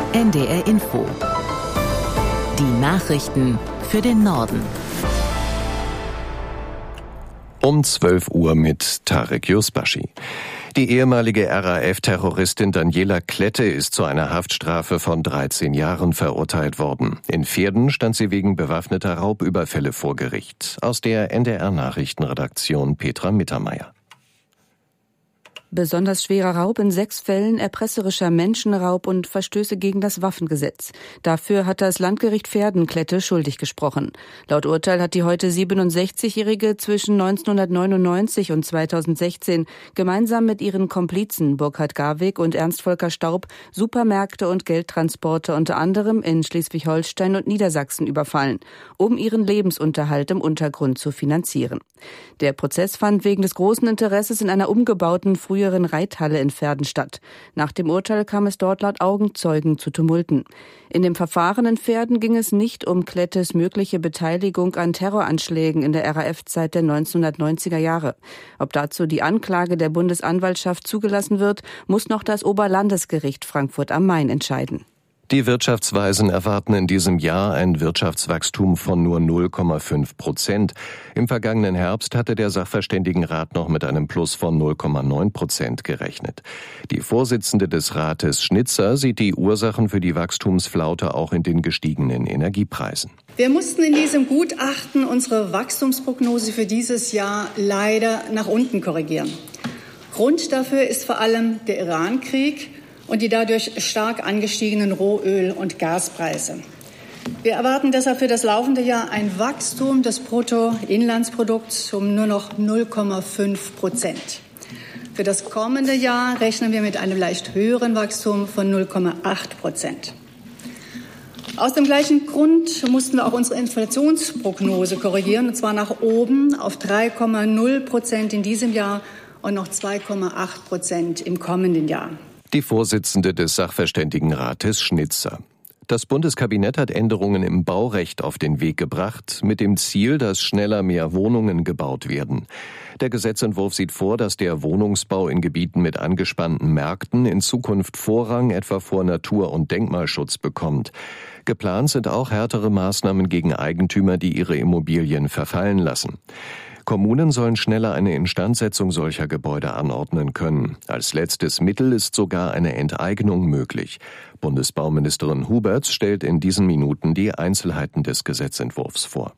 NDR Info. Die Nachrichten für den Norden. Um 12 Uhr mit Tarek Yusbashi. Die ehemalige RAF-Terroristin Daniela Klette ist zu einer Haftstrafe von 13 Jahren verurteilt worden. In Verden stand sie wegen bewaffneter Raubüberfälle vor Gericht. Aus der NDR-Nachrichtenredaktion Petra Mittermeier. Besonders schwerer Raub in 6 Fällen, erpresserischer Menschenraub und Verstöße gegen das Waffengesetz. Dafür hat das Landgericht Verden Klette schuldig gesprochen. Laut Urteil hat die heute 67-Jährige zwischen 1999 und 2016 gemeinsam mit ihren Komplizen Burkhard Garwig und Ernst Volker Staub Supermärkte und Geldtransporte unter anderem in Schleswig-Holstein und Niedersachsen überfallen, um ihren Lebensunterhalt im Untergrund zu finanzieren. Der Prozess fand wegen des großen Interesses in einer umgebauten früheren Reithalle in Verden statt. Nach dem Urteil kam es dort laut Augenzeugen zu Tumulten. In dem Verfahren in Verden ging es nicht um Klettes mögliche Beteiligung an Terroranschlägen in der RAF-Zeit der 1990er Jahre. Ob dazu die Anklage der Bundesanwaltschaft zugelassen wird, muss noch das Oberlandesgericht Frankfurt am Main entscheiden. Die Wirtschaftsweisen erwarten in diesem Jahr ein Wirtschaftswachstum von nur 0,5%. Im vergangenen Herbst hatte der Sachverständigenrat noch mit einem Plus von 0,9% gerechnet. Die Vorsitzende des Rates Schnitzer sieht die Ursachen für die Wachstumsflaute auch in den gestiegenen Energiepreisen. Wir mussten in diesem Gutachten unsere Wachstumsprognose für dieses Jahr leider nach unten korrigieren. Grund dafür ist vor allem der Iran-Krieg und die dadurch stark angestiegenen Rohöl- und Gaspreise. Wir erwarten deshalb für das laufende Jahr ein Wachstum des Bruttoinlandsprodukts um nur noch 0,5%. Für das kommende Jahr rechnen wir mit einem leicht höheren Wachstum von 0,8%. Aus dem gleichen Grund mussten wir auch unsere Inflationsprognose korrigieren, und zwar nach oben auf 3,0% in diesem Jahr und noch 2,8% im kommenden Jahr. Die Vorsitzende des Sachverständigenrates Schnitzer. Das Bundeskabinett hat Änderungen im Baurecht auf den Weg gebracht, mit dem Ziel, dass schneller mehr Wohnungen gebaut werden. Der Gesetzentwurf sieht vor, dass der Wohnungsbau in Gebieten mit angespannten Märkten in Zukunft Vorrang etwa vor Natur- und Denkmalschutz bekommt. Geplant sind auch härtere Maßnahmen gegen Eigentümer, die ihre Immobilien verfallen lassen. Kommunen sollen schneller eine Instandsetzung solcher Gebäude anordnen können. Als letztes Mittel ist sogar eine Enteignung möglich. Bundesbauministerin Huberts stellt in diesen Minuten die Einzelheiten des Gesetzentwurfs vor.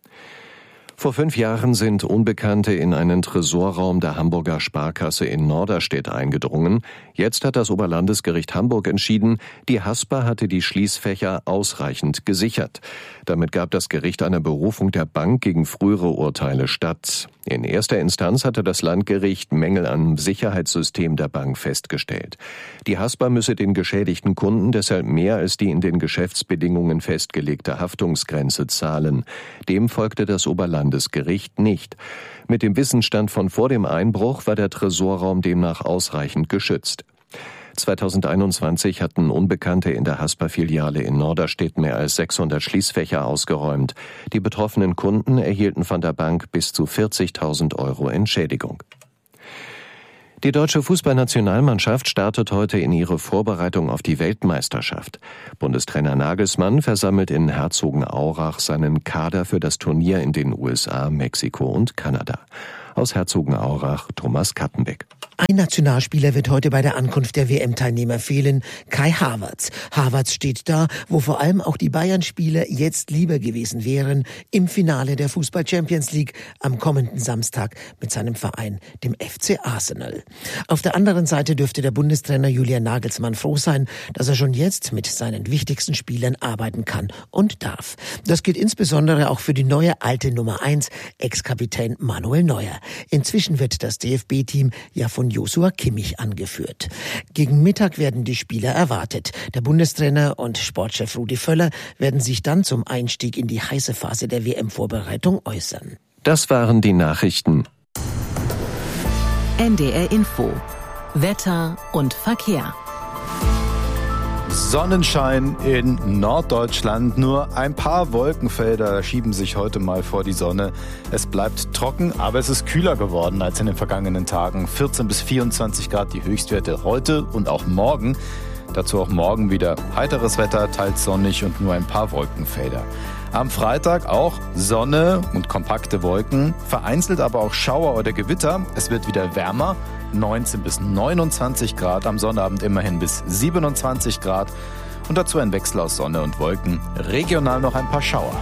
Vor 5 Jahren sind Unbekannte in einen Tresorraum der Hamburger Sparkasse in Norderstedt eingedrungen. Jetzt hat das Oberlandesgericht Hamburg entschieden, die Haspa hatte die Schließfächer ausreichend gesichert. Damit gab das Gericht einer Berufung der Bank gegen frühere Urteile statt. In erster Instanz hatte das Landgericht Mängel am Sicherheitssystem der Bank festgestellt. Die Haspa müsse den geschädigten Kunden deshalb mehr als die in den Geschäftsbedingungen festgelegte Haftungsgrenze zahlen. Dem folgte das Oberlandesgericht nicht. Mit dem Wissensstand von vor dem Einbruch war der Tresorraum demnach ausreichend geschützt. 2021 hatten Unbekannte in der Haspa-Filiale in Norderstedt mehr als 600 Schließfächer ausgeräumt. Die betroffenen Kunden erhielten von der Bank bis zu 40.000 Euro Entschädigung. Die deutsche Fußballnationalmannschaft startet heute in ihre Vorbereitung auf die Weltmeisterschaft. Bundestrainer Nagelsmann versammelt in Herzogenaurach seinen Kader für das Turnier in den USA, Mexiko und Kanada. Aus Herzogenaurach Thomas Kattenbeck. Ein Nationalspieler wird heute bei der Ankunft der WM-Teilnehmer fehlen, Kai Havertz. Havertz steht da, wo vor allem auch die Bayern-Spieler jetzt lieber gewesen wären, im Finale der Fußball-Champions League am kommenden Samstag mit seinem Verein, dem FC Arsenal. Auf der anderen Seite dürfte der Bundestrainer Julian Nagelsmann froh sein, dass er schon jetzt mit seinen wichtigsten Spielern arbeiten kann und darf. Das gilt insbesondere auch für die neue alte Nummer 1, Ex-Kapitän Manuel Neuer. Inzwischen wird das DFB-Team ja von Joshua Kimmich angeführt. Gegen Mittag werden die Spieler erwartet. Der Bundestrainer und Sportchef Rudi Völler werden sich dann zum Einstieg in die heiße Phase der WM-Vorbereitung äußern. Das waren die Nachrichten. NDR Info. Wetter und Verkehr. Sonnenschein in Norddeutschland. Nur ein paar Wolkenfelder schieben sich heute mal vor die Sonne. Es bleibt trocken, aber es ist kühler geworden als in den vergangenen Tagen. 14 bis 24 Grad die Höchstwerte heute und auch morgen. Dazu auch morgen wieder heiteres Wetter, teils sonnig und nur ein paar Wolkenfelder. Am Freitag auch Sonne und kompakte Wolken, vereinzelt aber auch Schauer oder Gewitter. Es wird wieder wärmer, 19 bis 29 Grad, am Sonnabend immerhin bis 27 Grad. Und dazu ein Wechsel aus Sonne und Wolken, regional noch ein paar Schauer.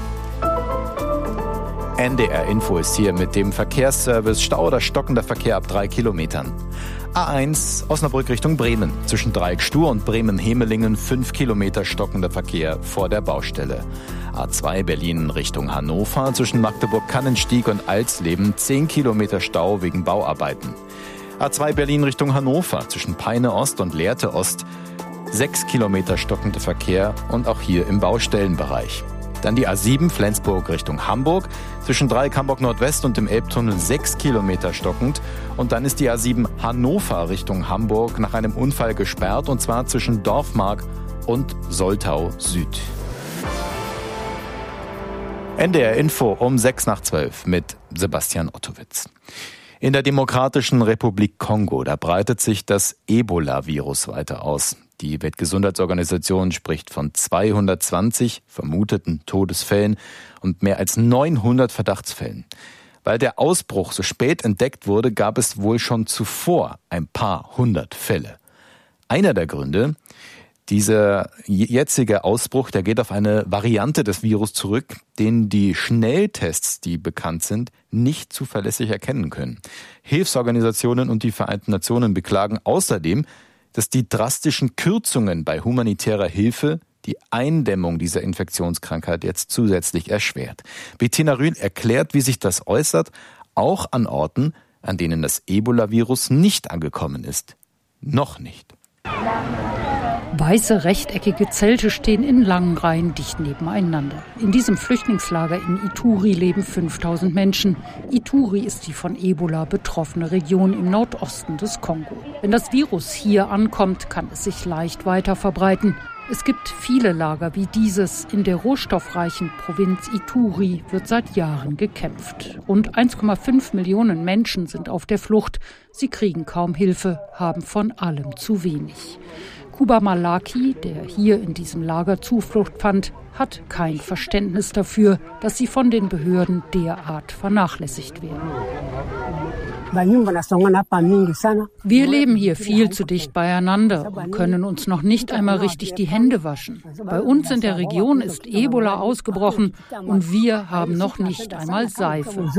NDR Info ist hier mit dem Verkehrsservice. Stau oder stockender Verkehr ab 3 Kilometern. A1 Osnabrück Richtung Bremen. Zwischen Dreieck-Stur und Bremen-Hemelingen 5 Kilometer stockender Verkehr vor der Baustelle. A2 Berlin Richtung Hannover. Zwischen Magdeburg-Kannenstieg und Alsleben 10 Kilometer Stau wegen Bauarbeiten. A2 Berlin Richtung Hannover. Zwischen Peine Ost und Lehrte Ost 6 Kilometer stockender Verkehr und auch hier im Baustellenbereich. Dann die A7 Flensburg Richtung Hamburg, zwischen Dreieck Hamburg Nordwest und dem Elbtunnel 6 Kilometer stockend. Und dann ist die A7 Hannover Richtung Hamburg nach einem Unfall gesperrt, und zwar zwischen Dorfmark und Soltau Süd. NDR Info um 11:06 mit Sebastian Ottowitz. In der Demokratischen Republik Kongo, da breitet sich das Ebola-Virus weiter aus. Die Weltgesundheitsorganisation spricht von 220 vermuteten Todesfällen und mehr als 900 Verdachtsfällen. Weil der Ausbruch so spät entdeckt wurde, gab es wohl schon zuvor ein paar hundert Fälle. Einer der Gründe, dieser jetzige Ausbruch, der geht auf eine Variante des Virus zurück, den die Schnelltests, die bekannt sind, nicht zuverlässig erkennen können. Hilfsorganisationen und die Vereinten Nationen beklagen außerdem, dass die drastischen Kürzungen bei humanitärer Hilfe die Eindämmung dieser Infektionskrankheit jetzt zusätzlich erschwert. Bettina Rühl erklärt, wie sich das äußert, auch an Orten, an denen das Ebola-Virus nicht angekommen ist. Noch nicht. Weiße, rechteckige Zelte stehen in langen Reihen dicht nebeneinander. In diesem Flüchtlingslager in Ituri leben 5000 Menschen. Ituri ist die von Ebola betroffene Region im Nordosten des Kongo. Wenn das Virus hier ankommt, kann es sich leicht weiter verbreiten. Es gibt viele Lager wie dieses. In der rohstoffreichen Provinz Ituri wird seit Jahren gekämpft. Rund 1,5 Millionen Menschen sind auf der Flucht. Sie kriegen kaum Hilfe, haben von allem zu wenig. Kuba Malaki, der hier in diesem Lager Zuflucht fand, hat kein Verständnis dafür, dass sie von den Behörden derart vernachlässigt werden. Wir leben hier viel zu dicht beieinander und können uns noch nicht einmal richtig die Hände waschen. Bei uns in der Region ist Ebola ausgebrochen und wir haben noch nicht einmal Seife.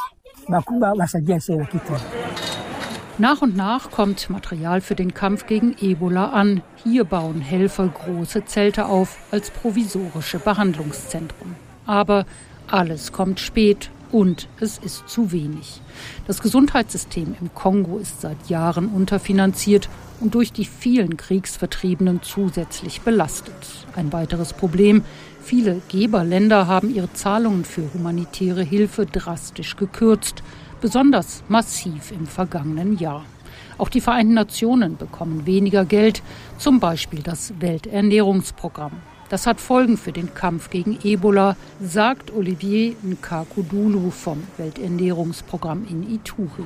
Nach und nach kommt Material für den Kampf gegen Ebola an. Hier bauen Helfer große Zelte auf als provisorische Behandlungszentren. Aber alles kommt spät und es ist zu wenig. Das Gesundheitssystem im Kongo ist seit Jahren unterfinanziert und durch die vielen Kriegsvertriebenen zusätzlich belastet. Ein weiteres Problem: viele Geberländer haben ihre Zahlungen für humanitäre Hilfe drastisch gekürzt. Besonders massiv im vergangenen Jahr. Auch die Vereinten Nationen bekommen weniger Geld, zum Beispiel das Welternährungsprogramm. Das hat Folgen für den Kampf gegen Ebola, sagt Olivier Nkakudulu vom Welternährungsprogramm in Ituri.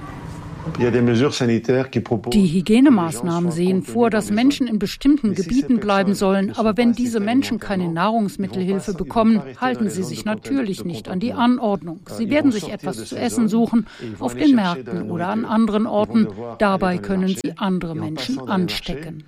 Die Hygienemaßnahmen sehen vor, dass Menschen in bestimmten Gebieten bleiben sollen. Aber wenn diese Menschen keine Nahrungsmittelhilfe bekommen, halten sie sich natürlich nicht an die Anordnung. Sie werden sich etwas zu essen suchen, auf den Märkten oder an anderen Orten. Dabei können sie andere Menschen anstecken.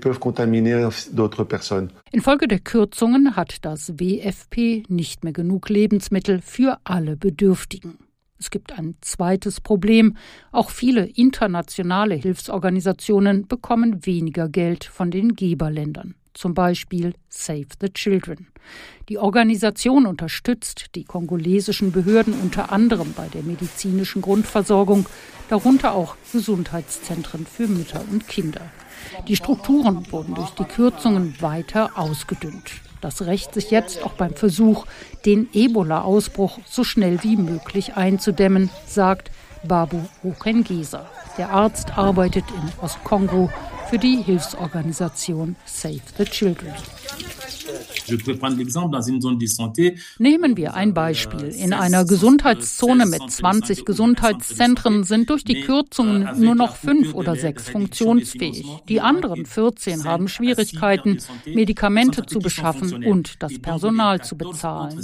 Infolge der Kürzungen hat das WFP nicht mehr genug Lebensmittel für alle Bedürftigen. Es gibt ein zweites Problem. Auch viele internationale Hilfsorganisationen bekommen weniger Geld von den Geberländern. Zum Beispiel Save the Children. Die Organisation unterstützt die kongolesischen Behörden unter anderem bei der medizinischen Grundversorgung, darunter auch Gesundheitszentren für Mütter und Kinder. Die Strukturen wurden durch die Kürzungen weiter ausgedünnt. Das rächt sich jetzt auch beim Versuch, den Ebola-Ausbruch so schnell wie möglich einzudämmen, sagt Babu Rukengesa. Der Arzt arbeitet in Ostkongo für die Hilfsorganisation Save the Children. Nehmen wir ein Beispiel. In einer Gesundheitszone mit 20 Gesundheitszentren sind durch die Kürzungen nur noch 5 oder 6 funktionsfähig. Die anderen 14 haben Schwierigkeiten, Medikamente zu beschaffen und das Personal zu bezahlen.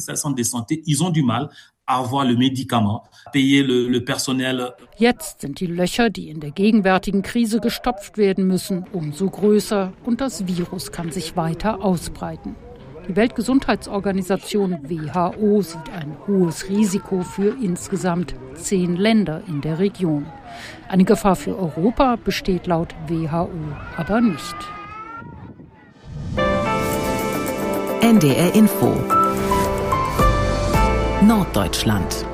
Jetzt sind die Löcher, die in der gegenwärtigen Krise gestopft werden müssen, umso größer und das Virus kann sich weiter ausbreiten. Die Weltgesundheitsorganisation WHO sieht ein hohes Risiko für insgesamt 10 Länder in der Region. Eine Gefahr für Europa besteht laut WHO aber nicht. NDR Info Norddeutschland.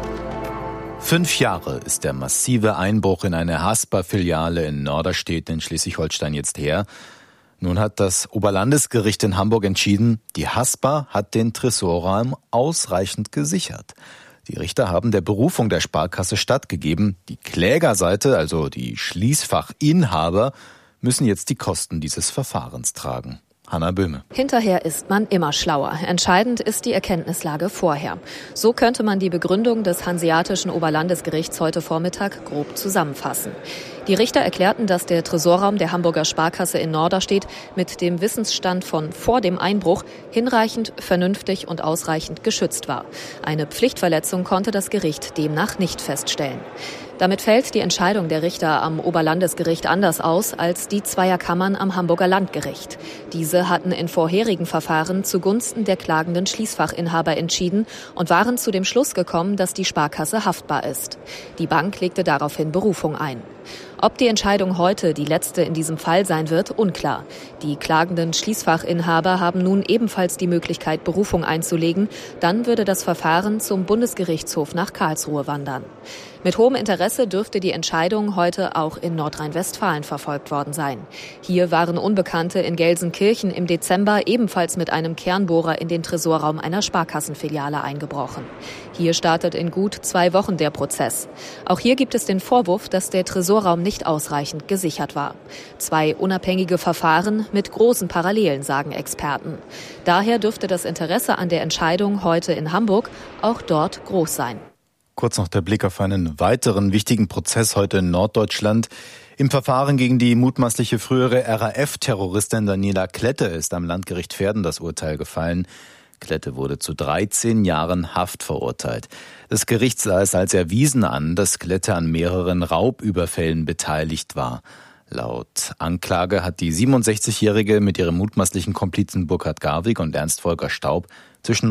5 Jahre ist der massive Einbruch in eine Haspa-Filiale in Norderstedt in Schleswig-Holstein jetzt her. Nun hat das Oberlandesgericht in Hamburg entschieden, die Haspa hat den Tresorraum ausreichend gesichert. Die Richter haben der Berufung der Sparkasse stattgegeben. Die Klägerseite, also die Schließfachinhaber, müssen jetzt die Kosten dieses Verfahrens tragen. Hanna Böhme. Hinterher ist man immer schlauer. Entscheidend ist die Erkenntnislage vorher. So könnte man die Begründung des Hanseatischen Oberlandesgerichts heute Vormittag grob zusammenfassen. Die Richter erklärten, dass der Tresorraum der Hamburger Sparkasse in Norderstedt mit dem Wissensstand von vor dem Einbruch hinreichend, vernünftig und ausreichend geschützt war. Eine Pflichtverletzung konnte das Gericht demnach nicht feststellen. Damit fällt die Entscheidung der Richter am Oberlandesgericht anders aus als die zweier Kammern am Hamburger Landgericht. Diese hatten in vorherigen Verfahren zugunsten der klagenden Schließfachinhaber entschieden und waren zu dem Schluss gekommen, dass die Sparkasse haftbar ist. Die Bank legte daraufhin Berufung ein. Ob die Entscheidung heute die letzte in diesem Fall sein wird, unklar. Die klagenden Schließfachinhaber haben nun ebenfalls die Möglichkeit, Berufung einzulegen. Dann würde das Verfahren zum Bundesgerichtshof nach Karlsruhe wandern. Mit hohem Interesse dürfte die Entscheidung heute auch in Nordrhein-Westfalen verfolgt worden sein. Hier waren Unbekannte in Gelsenkirchen im Dezember ebenfalls mit einem Kernbohrer in den Tresorraum einer Sparkassenfiliale eingebrochen. Hier startet in gut 2 Wochen der Prozess. Auch hier gibt es den Vorwurf, dass der Tresorraum nicht ausreichend gesichert war. 2 unabhängige Verfahren mit großen Parallelen, sagen Experten. Daher dürfte das Interesse an der Entscheidung heute in Hamburg auch dort groß sein. Kurz noch der Blick auf einen weiteren wichtigen Prozess heute in Norddeutschland. Im Verfahren gegen die mutmaßliche frühere RAF-Terroristin Daniela Klette ist am Landgericht Verden das Urteil gefallen. Klette wurde zu 13 Jahren Haft verurteilt. Das Gericht sah es als erwiesen an, dass Klette an mehreren Raubüberfällen beteiligt war. Laut Anklage hat die 67-Jährige mit ihrem mutmaßlichen Komplizen Burkhard Garwig und Ernst Volker Staub zwischen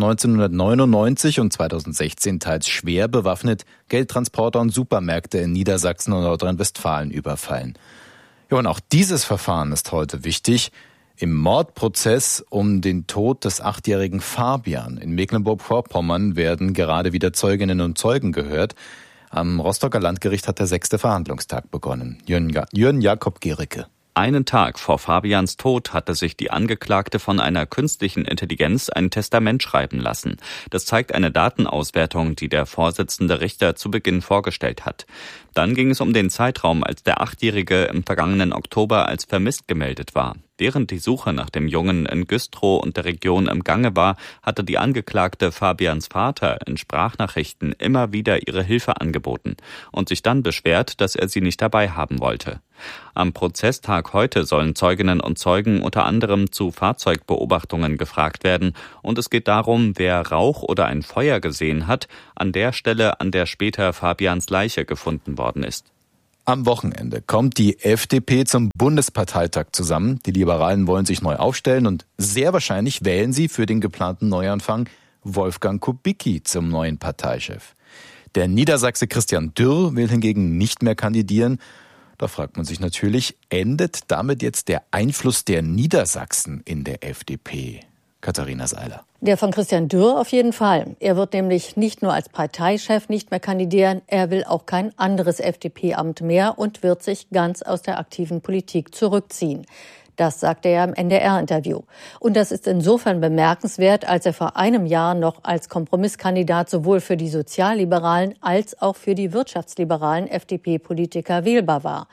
1999 und 2016 teils schwer bewaffnet Geldtransporter und Supermärkte in Niedersachsen und Nordrhein-Westfalen überfallen. Ja, und auch dieses Verfahren ist heute wichtig. Im Mordprozess um den Tod des 8-jährigen Fabian in Mecklenburg-Vorpommern werden gerade wieder Zeuginnen und Zeugen gehört. Am Rostocker Landgericht hat der 6. Verhandlungstag begonnen. Jürgen Jakob Gericke. Einen Tag vor Fabians Tod hatte sich die Angeklagte von einer künstlichen Intelligenz ein Testament schreiben lassen. Das zeigt eine Datenauswertung, die der Vorsitzende Richter zu Beginn vorgestellt hat. Dann ging es um den Zeitraum, als der 8-Jährige im vergangenen Oktober als vermisst gemeldet war. Während die Suche nach dem Jungen in Güstrow und der Region im Gange war, hatte die Angeklagte Fabians Vater in Sprachnachrichten immer wieder ihre Hilfe angeboten und sich dann beschwert, dass er sie nicht dabei haben wollte. Am Prozesstag heute sollen Zeuginnen und Zeugen unter anderem zu Fahrzeugbeobachtungen gefragt werden und es geht darum, wer Rauch oder ein Feuer gesehen hat, an der Stelle, an der später Fabians Leiche gefunden worden ist. Am Wochenende kommt die FDP zum Bundesparteitag zusammen. Die Liberalen wollen sich neu aufstellen und sehr wahrscheinlich wählen sie für den geplanten Neuanfang Wolfgang Kubicki zum neuen Parteichef. Der Niedersachse Christian Dürr will hingegen nicht mehr kandidieren. Da fragt man sich natürlich, endet damit jetzt der Einfluss der Niedersachsen in der FDP? Katharina Seiler. Der von Christian Dürr auf jeden Fall. Er wird nämlich nicht nur als Parteichef nicht mehr kandidieren, er will auch kein anderes FDP-Amt mehr und wird sich ganz aus der aktiven Politik zurückziehen. Das sagte er im NDR-Interview. Und das ist insofern bemerkenswert, als er vor einem Jahr noch als Kompromisskandidat sowohl für die sozialliberalen als auch für die wirtschaftsliberalen FDP-Politiker wählbar war.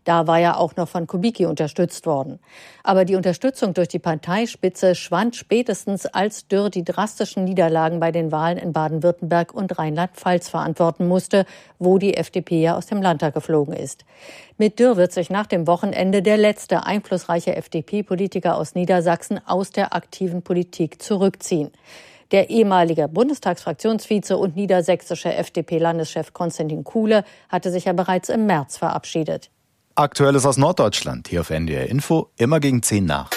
Da war er auch noch von Kubicki unterstützt worden. Aber die Unterstützung durch die Parteispitze schwand spätestens, als Dürr die drastischen Niederlagen bei den Wahlen in Baden-Württemberg und Rheinland-Pfalz verantworten musste, wo die FDP ja aus dem Landtag geflogen ist. Mit Dürr wird sich nach dem Wochenende der letzte einflussreiche FDP-Politiker aus Niedersachsen aus der aktiven Politik zurückziehen. Der ehemalige Bundestagsfraktionsvize und niedersächsische FDP-Landeschef Konstantin Kuhle hatte sich ja bereits im März verabschiedet. Aktuelles aus Norddeutschland, hier auf NDR Info, immer gegen 10 nach.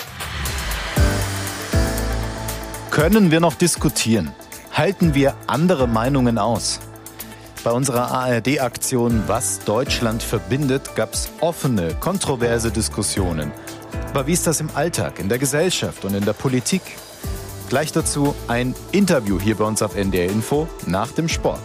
Können wir noch diskutieren? Halten wir andere Meinungen aus? Bei unserer ARD-Aktion Was Deutschland verbindet gab es offene, kontroverse Diskussionen. Aber wie ist das im Alltag, in der Gesellschaft und in der Politik? Gleich dazu ein Interview hier bei uns auf NDR Info nach dem Sport.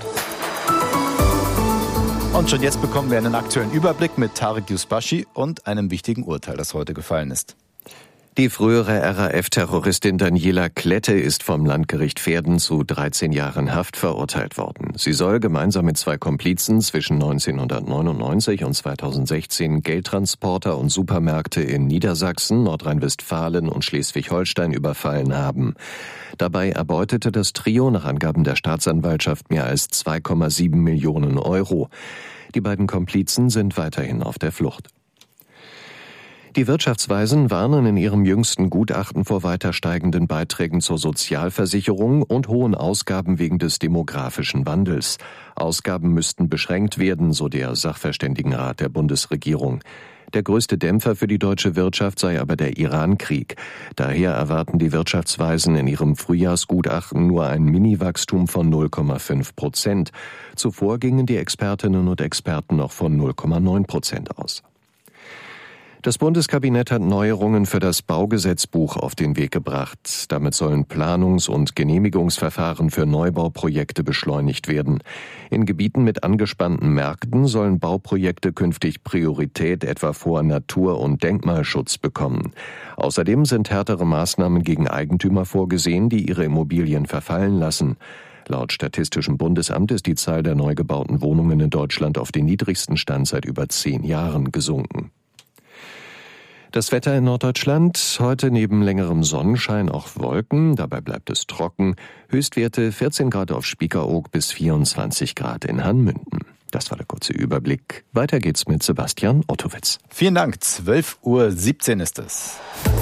Und schon jetzt bekommen wir einen aktuellen Überblick mit Tarek Yusbashi und einem wichtigen Urteil, das heute gefallen ist. Die frühere RAF-Terroristin Daniela Klette ist vom Landgericht Verden zu 13 Jahren Haft verurteilt worden. Sie soll gemeinsam mit 2 Komplizen zwischen 1999 und 2016 Geldtransporter und Supermärkte in Niedersachsen, Nordrhein-Westfalen und Schleswig-Holstein überfallen haben. Dabei erbeutete das Trio nach Angaben der Staatsanwaltschaft mehr als 2,7 Millionen Euro. Die beiden Komplizen sind weiterhin auf der Flucht. Die Wirtschaftsweisen warnen in ihrem jüngsten Gutachten vor weiter steigenden Beiträgen zur Sozialversicherung und hohen Ausgaben wegen des demografischen Wandels. Ausgaben müssten beschränkt werden, so der Sachverständigenrat der Bundesregierung. Der größte Dämpfer für die deutsche Wirtschaft sei aber der Iran-Krieg. Daher erwarten die Wirtschaftsweisen in ihrem Frühjahrsgutachten nur ein Mini-Wachstum von 0,5%. Zuvor gingen die Expertinnen und Experten noch von 0,9% aus. Das Bundeskabinett hat Neuerungen für das Baugesetzbuch auf den Weg gebracht. Damit sollen Planungs- und Genehmigungsverfahren für Neubauprojekte beschleunigt werden. In Gebieten mit angespannten Märkten sollen Bauprojekte künftig Priorität etwa vor Natur- und Denkmalschutz bekommen. Außerdem sind härtere Maßnahmen gegen Eigentümer vorgesehen, die ihre Immobilien verfallen lassen. Laut Statistischem Bundesamt ist die Zahl der neu gebauten Wohnungen in Deutschland auf den niedrigsten Stand seit über 10 Jahren gesunken. Das Wetter in Norddeutschland, heute neben längerem Sonnenschein auch Wolken, dabei bleibt es trocken, Höchstwerte 14 Grad auf Spiekeroog bis 24 Grad in Hanmünden. Das war der kurze Überblick. Weiter geht's mit Sebastian Ottowitz. Vielen Dank, 12:17 Uhr ist es.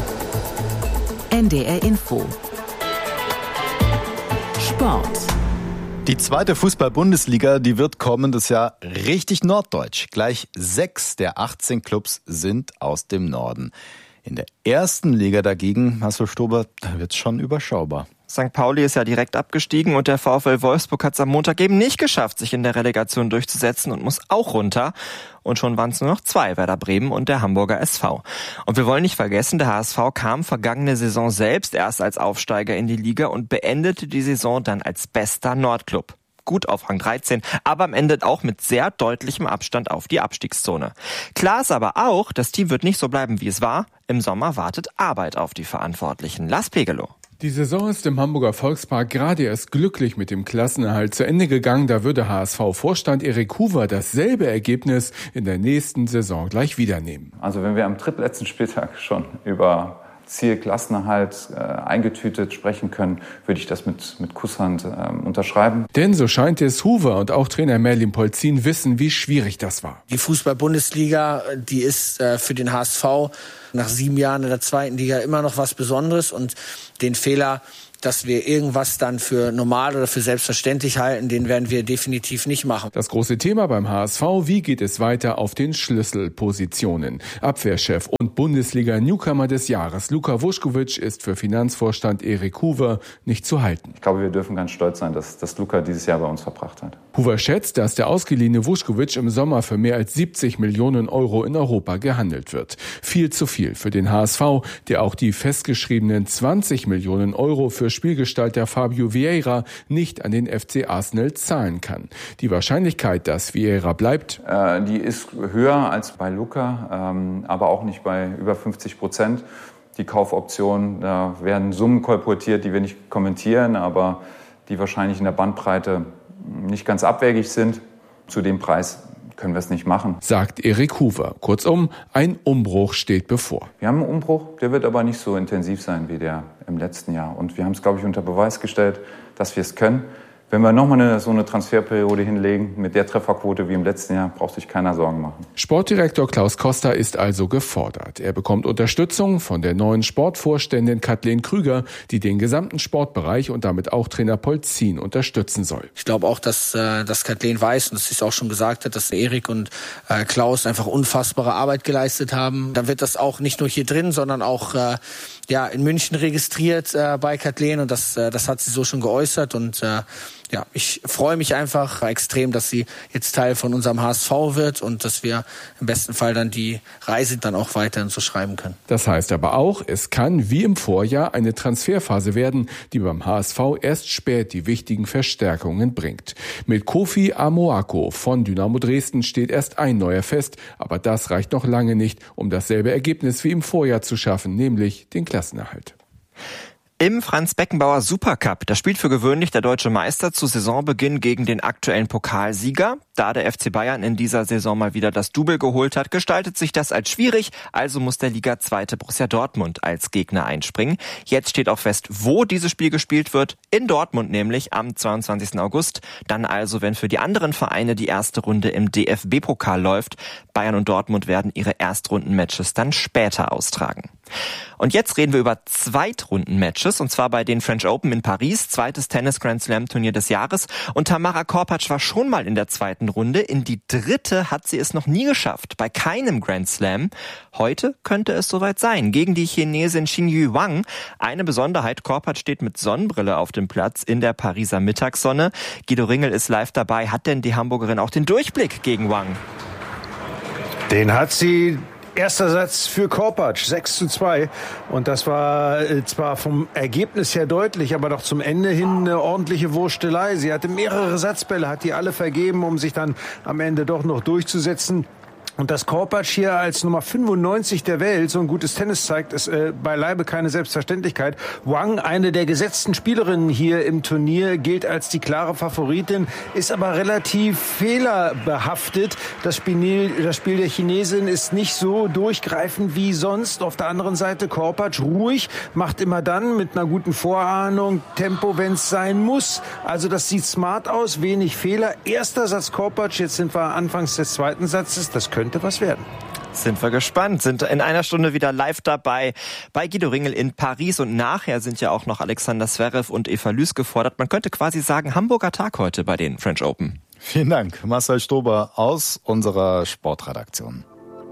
NDR Info. Sport. Die zweite Fußball-Bundesliga, die wird kommendes Jahr richtig norddeutsch. Gleich 6 der 18 Clubs sind aus dem Norden. In der ersten Liga dagegen, Marcel Stober, da wird's schon überschaubar. St. Pauli ist ja direkt abgestiegen und der VfL Wolfsburg hat es am Montag eben nicht geschafft, sich in der Relegation durchzusetzen und muss auch runter. Und schon waren es nur noch 2, Werder Bremen und der Hamburger SV. Und wir wollen nicht vergessen, der HSV kam vergangene Saison selbst erst als Aufsteiger in die Liga und beendete die Saison dann als bester Nordclub. Gut auf Rang 13, aber am Ende auch mit sehr deutlichem Abstand auf die Abstiegszone. Klar ist aber auch, das Team wird nicht so bleiben, wie es war. Im Sommer wartet Arbeit auf die Verantwortlichen. Lars Pegelow. Die Saison ist im Hamburger Volkspark gerade erst glücklich mit dem Klassenerhalt zu Ende gegangen. Da würde HSV-Vorstand Erik Huwer dasselbe Ergebnis in der nächsten Saison gleich wieder nehmen. Also wenn wir am drittletzten Spieltag schon über Ziel Klassenerhalt eingetütet sprechen können, würde ich das mit Kusshand unterschreiben. Denn so scheint es, Huwer und auch Trainer Merlin Polzin wissen, wie schwierig das war. Die Fußball-Bundesliga, die ist für den HSV nach 7 Jahren in der zweiten Liga immer noch was Besonderes. Und den Fehler, dass wir irgendwas dann für normal oder für selbstverständlich halten, den werden wir definitiv nicht machen. Das große Thema beim HSV, wie geht es weiter auf den Schlüsselpositionen? Abwehrchef und Bundesliga-Newcomer des Jahres Luka Vuskovic ist für Finanzvorstand Erik Huwer nicht zu halten. Ich glaube, wir dürfen ganz stolz sein, dass Luka dieses Jahr bei uns verbracht hat. Huwer schätzt, dass der ausgeliehene Vuskovic im Sommer für mehr als 70 Millionen Euro in Europa gehandelt wird. Viel zu viel für den HSV, der auch die festgeschriebenen 20 Millionen Euro für Spielgestalter Fabio Vieira nicht an den FC Arsenal zahlen kann. Die Wahrscheinlichkeit, dass Vieira bleibt, die ist höher als bei Luka, aber auch nicht bei über 50%. Die Kaufoptionen, da werden Summen kolportiert, die wir nicht kommentieren, aber die wahrscheinlich in der Bandbreite nicht ganz abwegig sind. Zu dem Preis können wir es nicht machen, sagt Erik Huver. Kurzum, ein Umbruch steht bevor. Wir haben einen Umbruch, der wird aber nicht so intensiv sein wie der im letzten Jahr. Und wir haben es, glaube ich, unter Beweis gestellt, dass wir es können. Wenn wir nochmal so eine Transferperiode hinlegen mit der Trefferquote wie im letzten Jahr, braucht sich keiner Sorgen machen. Sportdirektor Klaus Costa ist also gefordert. Er bekommt Unterstützung von der neuen Sportvorständin Kathleen Krüger, die den gesamten Sportbereich und damit auch Trainer Polzin unterstützen soll. Ich glaube auch, dass Kathleen weiß und dass sie es auch schon gesagt hat, dass Erik und Klaus einfach unfassbare Arbeit geleistet haben. Dann wird das auch nicht nur hier drin, sondern auch in München registriert bei Kathleen und das hat sie so schon geäußert und ich freue mich einfach extrem, dass sie jetzt Teil von unserem HSV wird und dass wir im besten Fall dann die Reise dann auch weiterhin so schreiben können. Das heißt aber auch, es kann wie im Vorjahr eine Transferphase werden, die beim HSV erst spät die wichtigen Verstärkungen bringt. Mit Kofi Amoako von Dynamo Dresden steht erst ein neuer fest, aber das reicht noch lange nicht, um dasselbe Ergebnis wie im Vorjahr zu schaffen, nämlich den Klassenerhalt. Im Franz-Beckenbauer Supercup, da spielt für gewöhnlich der deutsche Meister zu Saisonbeginn gegen den aktuellen Pokalsieger. Da der FC Bayern in dieser Saison mal wieder das Double geholt hat, gestaltet sich das als schwierig. Also muss der Liga-Zweite Borussia Dortmund als Gegner einspringen. Jetzt steht auch fest, wo dieses Spiel gespielt wird. In Dortmund nämlich am 22. August. Dann also, wenn für die anderen Vereine die erste Runde im DFB-Pokal läuft. Bayern und Dortmund werden ihre Erstrunden-Matches dann später austragen. Und jetzt reden wir über Zweitrunden-Matches, und zwar bei den French Open in Paris, zweites Tennis-Grand-Slam-Turnier des Jahres. Und Tamara Korpatsch war schon mal in der zweiten Runde. In die dritte hat sie es noch nie geschafft, bei keinem Grand Slam. Heute könnte es soweit sein. Gegen die Chinesin Xinyu Wang. Eine Besonderheit, Korpatsch steht mit Sonnenbrille auf dem Platz in der Pariser Mittagssonne. Guido Ringel ist live dabei. Hat denn die Hamburgerin auch den Durchblick gegen Wang? Den hat sie. Erster Satz für Korpatsch, 6:2. Und das war zwar vom Ergebnis her deutlich, aber doch zum Ende hin eine ordentliche Wurstelei. Sie hatte mehrere Satzbälle, hat die alle vergeben, um sich dann am Ende doch noch durchzusetzen. Und dass Korpatsch hier als Nummer 95 der Welt so ein gutes Tennis zeigt, ist beileibe keine Selbstverständlichkeit. Wang, eine der gesetzten Spielerinnen hier im Turnier, gilt als die klare Favoritin, ist aber relativ fehlerbehaftet. Das Spiel der Chinesin ist nicht so durchgreifend wie sonst. Auf der anderen Seite Korpatsch ruhig, macht immer dann mit einer guten Vorahnung Tempo, wenn es sein muss. Also das sieht smart aus, wenig Fehler. Erster Satz Korpatsch, jetzt sind wir anfangs des zweiten Satzes. Das könnte was werden. Sind wir gespannt, sind in einer Stunde wieder live dabei bei Guido Ringel in Paris und nachher sind ja auch noch Alexander Zverev und Eva Lüß gefordert. Man könnte quasi sagen, Hamburger Tag heute bei den French Open. Vielen Dank, Marcel Stober aus unserer Sportredaktion.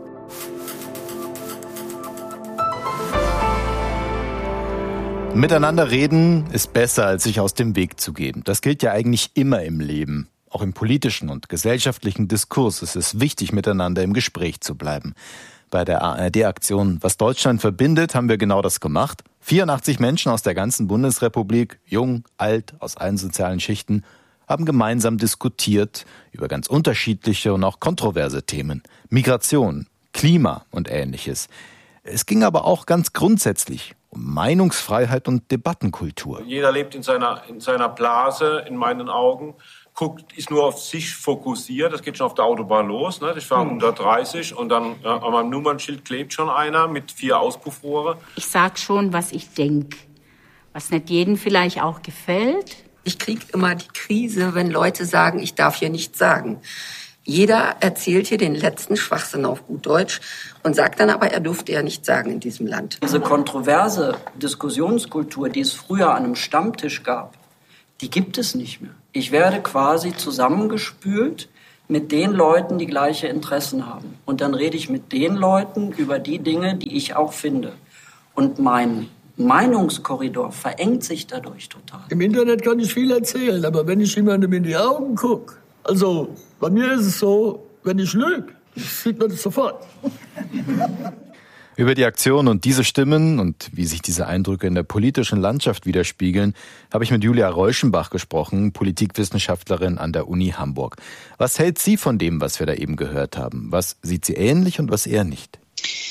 Miteinander reden ist besser, als sich aus dem Weg zu gehen. Das gilt ja eigentlich immer im Leben. Auch im politischen und gesellschaftlichen Diskurs ist es wichtig, miteinander im Gespräch zu bleiben. Bei der ARD-Aktion Was Deutschland verbindet haben wir genau das gemacht. 84 Menschen aus der ganzen Bundesrepublik, jung, alt, aus allen sozialen Schichten, haben gemeinsam diskutiert über ganz unterschiedliche und auch kontroverse Themen. Migration, Klima und Ähnliches. Es ging aber auch ganz grundsätzlich um Meinungsfreiheit und Debattenkultur. Jeder lebt in seiner Blase, in meinen Augen. Ist nur auf sich fokussiert, das geht schon auf der Autobahn los, ne? Ich fahre 130 und dann an meinem Nummernschild klebt schon einer mit 4 Auspuffrohre. Ich sag schon, was ich denke, was nicht jedem vielleicht auch gefällt. Ich kriege immer die Krise, wenn Leute sagen, ich darf hier nichts sagen. Jeder erzählt hier den letzten Schwachsinn auf gut Deutsch und sagt dann aber, er durfte ja nichts sagen in diesem Land. Diese kontroverse Diskussionskultur, die es früher an einem Stammtisch gab, die gibt es nicht mehr. Ich werde quasi zusammengespült mit den Leuten, die gleiche Interessen haben. Und dann rede ich mit den Leuten über die Dinge, die ich auch finde. Und mein Meinungskorridor verengt sich dadurch total. Im Internet kann ich viel erzählen, aber wenn ich jemandem in die Augen gucke, also bei mir ist es so, wenn ich lüge, sieht man das sofort. Über die Aktion und diese Stimmen und wie sich diese Eindrücke in der politischen Landschaft widerspiegeln, habe ich mit Julia Reuschenbach gesprochen, Politikwissenschaftlerin an der Uni Hamburg. Was hält sie von dem, was wir da eben gehört haben? Was sieht sie ähnlich und was eher nicht?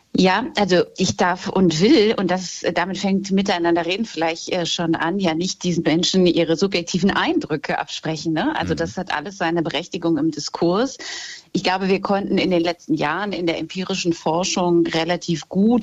Ja, also ich darf und will, und damit fängt Miteinander reden vielleicht schon an, ja nicht diesen Menschen ihre subjektiven Eindrücke absprechen. Ne? Also das hat alles seine Berechtigung im Diskurs. Ich glaube, wir konnten in den letzten Jahren in der empirischen Forschung relativ gut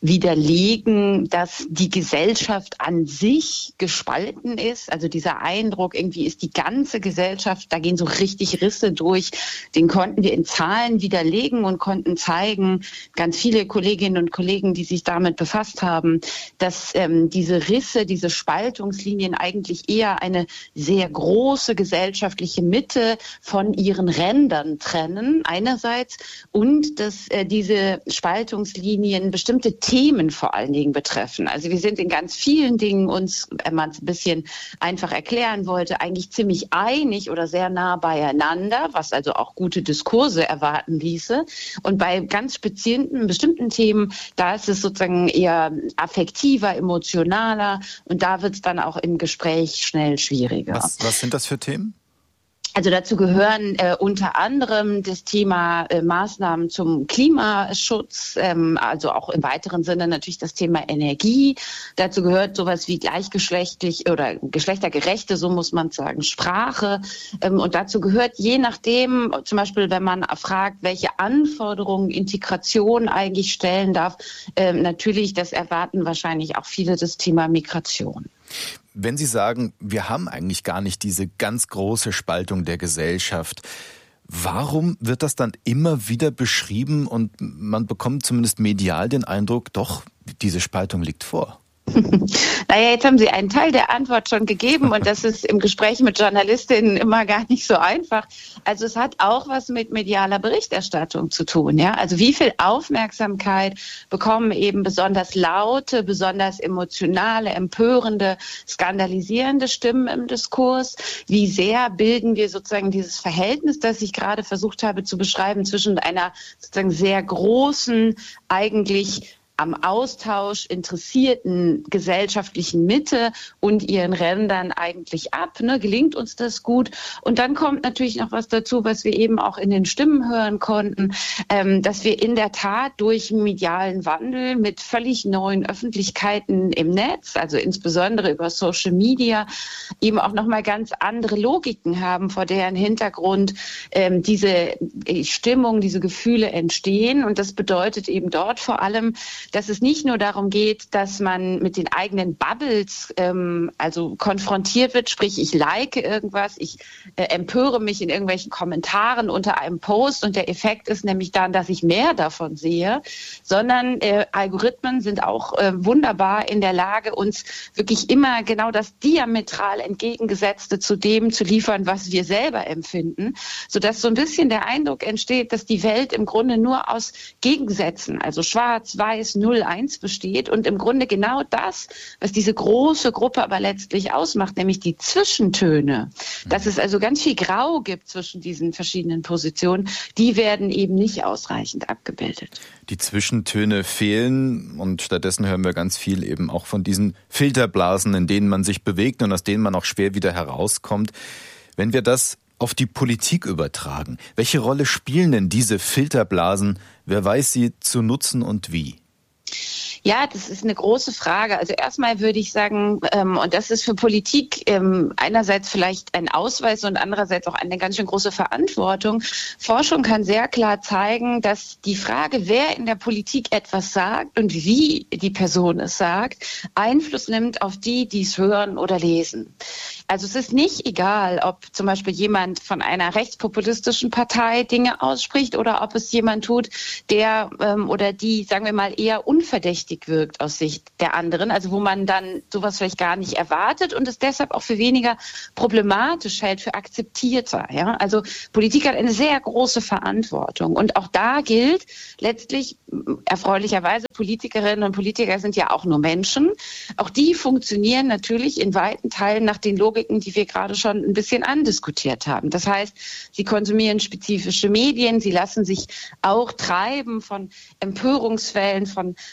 widerlegen, dass die Gesellschaft an sich gespalten ist. Also dieser Eindruck, irgendwie ist die ganze Gesellschaft, da gehen so richtig Risse durch, den konnten wir in Zahlen widerlegen und konnten zeigen, ganz viele Kolleginnen und Kollegen, die sich damit befasst haben, dass diese Risse, diese Spaltungslinien eigentlich eher eine sehr große gesellschaftliche Mitte von ihren Rändern trennen. Einerseits und dass diese Spaltungslinien bestimmte Themen vor allen Dingen betreffen. Also wir sind in ganz vielen Dingen uns, wenn man es ein bisschen einfach erklären wollte, eigentlich ziemlich einig oder sehr nah beieinander, was also auch gute Diskurse erwarten ließe. Und bei ganz bestimmten Themen, da ist es sozusagen eher affektiver, emotionaler und da wird es dann auch im Gespräch schnell schwieriger. Was sind das für Themen? Also dazu gehören unter anderem das Thema Maßnahmen zum Klimaschutz, also auch im weiteren Sinne natürlich das Thema Energie. Dazu gehört sowas wie gleichgeschlechtlich oder geschlechtergerechte, so muss man sagen, Sprache. Und dazu gehört je nachdem, zum Beispiel wenn man fragt, welche Anforderungen Integration eigentlich stellen darf, natürlich, das erwarten wahrscheinlich auch viele, das Thema Migration. Wenn Sie sagen, wir haben eigentlich gar nicht diese ganz große Spaltung der Gesellschaft, warum wird das dann immer wieder beschrieben und man bekommt zumindest medial den Eindruck, doch, diese Spaltung liegt vor? Naja, jetzt haben Sie einen Teil der Antwort schon gegeben und das ist im Gespräch mit Journalistinnen immer gar nicht so einfach. Also es hat auch was mit medialer Berichterstattung zu tun. Ja? Also wie viel Aufmerksamkeit bekommen eben besonders laute, besonders emotionale, empörende, skandalisierende Stimmen im Diskurs? Wie sehr bilden wir sozusagen dieses Verhältnis, das ich gerade versucht habe zu beschreiben, zwischen einer sozusagen sehr großen, eigentlich am Austausch interessierten gesellschaftlichen Mitte und ihren Rändern eigentlich ab. Ne? Gelingt uns das gut? Und dann kommt natürlich noch was dazu, was wir eben auch in den Stimmen hören konnten, dass wir in der Tat durch medialen Wandel mit völlig neuen Öffentlichkeiten im Netz, also insbesondere über Social Media, eben auch nochmal ganz andere Logiken haben, vor deren Hintergrund diese Stimmung, diese Gefühle entstehen. Und das bedeutet eben dort vor allem, dass es nicht nur darum geht, dass man mit den eigenen Bubbles also konfrontiert wird, sprich ich like irgendwas, ich empöre mich in irgendwelchen Kommentaren unter einem Post und der Effekt ist nämlich dann, dass ich mehr davon sehe, sondern Algorithmen sind auch wunderbar in der Lage, uns wirklich immer genau das diametral entgegengesetzte zu dem zu liefern, was wir selber empfinden, sodass so ein bisschen der Eindruck entsteht, dass die Welt im Grunde nur aus Gegensätzen, also schwarz, weiß, 0-1 besteht und im Grunde genau das, was diese große Gruppe aber letztlich ausmacht, nämlich die Zwischentöne, dass es also ganz viel Grau gibt zwischen diesen verschiedenen Positionen, die werden eben nicht ausreichend abgebildet. Die Zwischentöne fehlen und stattdessen hören wir ganz viel eben auch von diesen Filterblasen, in denen man sich bewegt und aus denen man auch schwer wieder herauskommt. Wenn wir das auf die Politik übertragen, welche Rolle spielen denn diese Filterblasen? Wer weiß sie zu nutzen und wie? Ja, das ist eine große Frage. Also erstmal würde ich sagen, und das ist für Politik einerseits vielleicht ein Ausweis und andererseits auch eine ganz schön große Verantwortung. Forschung kann sehr klar zeigen, dass die Frage, wer in der Politik etwas sagt und wie die Person es sagt, Einfluss nimmt auf die, die es hören oder lesen. Also es ist nicht egal, ob zum Beispiel jemand von einer rechtspopulistischen Partei Dinge ausspricht oder ob es jemand tut, der oder die, sagen wir mal, eher unverdächtig wirkt aus Sicht der anderen, also wo man dann sowas vielleicht gar nicht erwartet und es deshalb auch für weniger problematisch hält, für akzeptierter. Ja? Also Politik hat eine sehr große Verantwortung und auch da gilt letztlich erfreulicherweise, Politikerinnen und Politiker sind ja auch nur Menschen. Auch die funktionieren natürlich in weiten Teilen nach den Logiken, die wir gerade schon ein bisschen andiskutiert haben. Das heißt, sie konsumieren spezifische Medien, sie lassen sich auch treiben von Empörungswellen, von Stimmungen,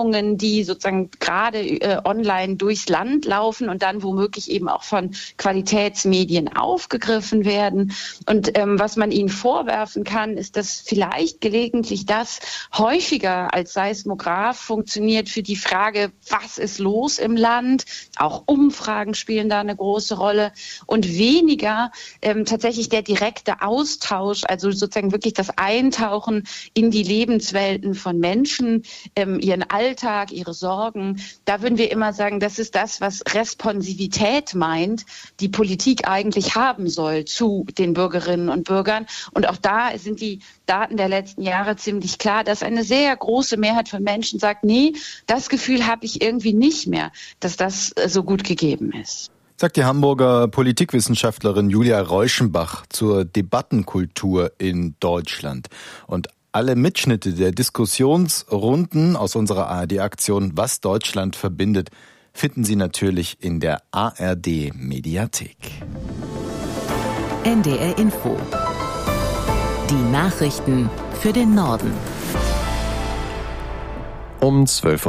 Stimmungen, die sozusagen gerade online durchs Land laufen und dann womöglich eben auch von Qualitätsmedien aufgegriffen werden. Und was man ihnen vorwerfen kann, ist, dass vielleicht gelegentlich das häufiger als Seismograph funktioniert für die Frage, was ist los im Land? Auch Umfragen spielen da eine große Rolle und weniger tatsächlich der direkte Austausch, also sozusagen wirklich das Eintauchen in die Lebenswelten von Menschen, ihren Alltag, ihre Sorgen. Da würden wir immer sagen, das ist das, was Responsivität meint, die Politik eigentlich haben soll zu den Bürgerinnen und Bürgern. Und auch da sind die Daten der letzten Jahre ziemlich klar, dass eine sehr große Mehrheit von Menschen sagt, nee, das Gefühl habe ich irgendwie nicht mehr, dass das so gut gegeben ist. Sagt die Hamburger Politikwissenschaftlerin Julia Reuschenbach zur Debattenkultur in Deutschland. Und alle Mitschnitte der Diskussionsrunden aus unserer ARD-Aktion Was Deutschland verbindet, finden Sie natürlich in der ARD-Mediathek. NDR Info. Die Nachrichten für den Norden. Um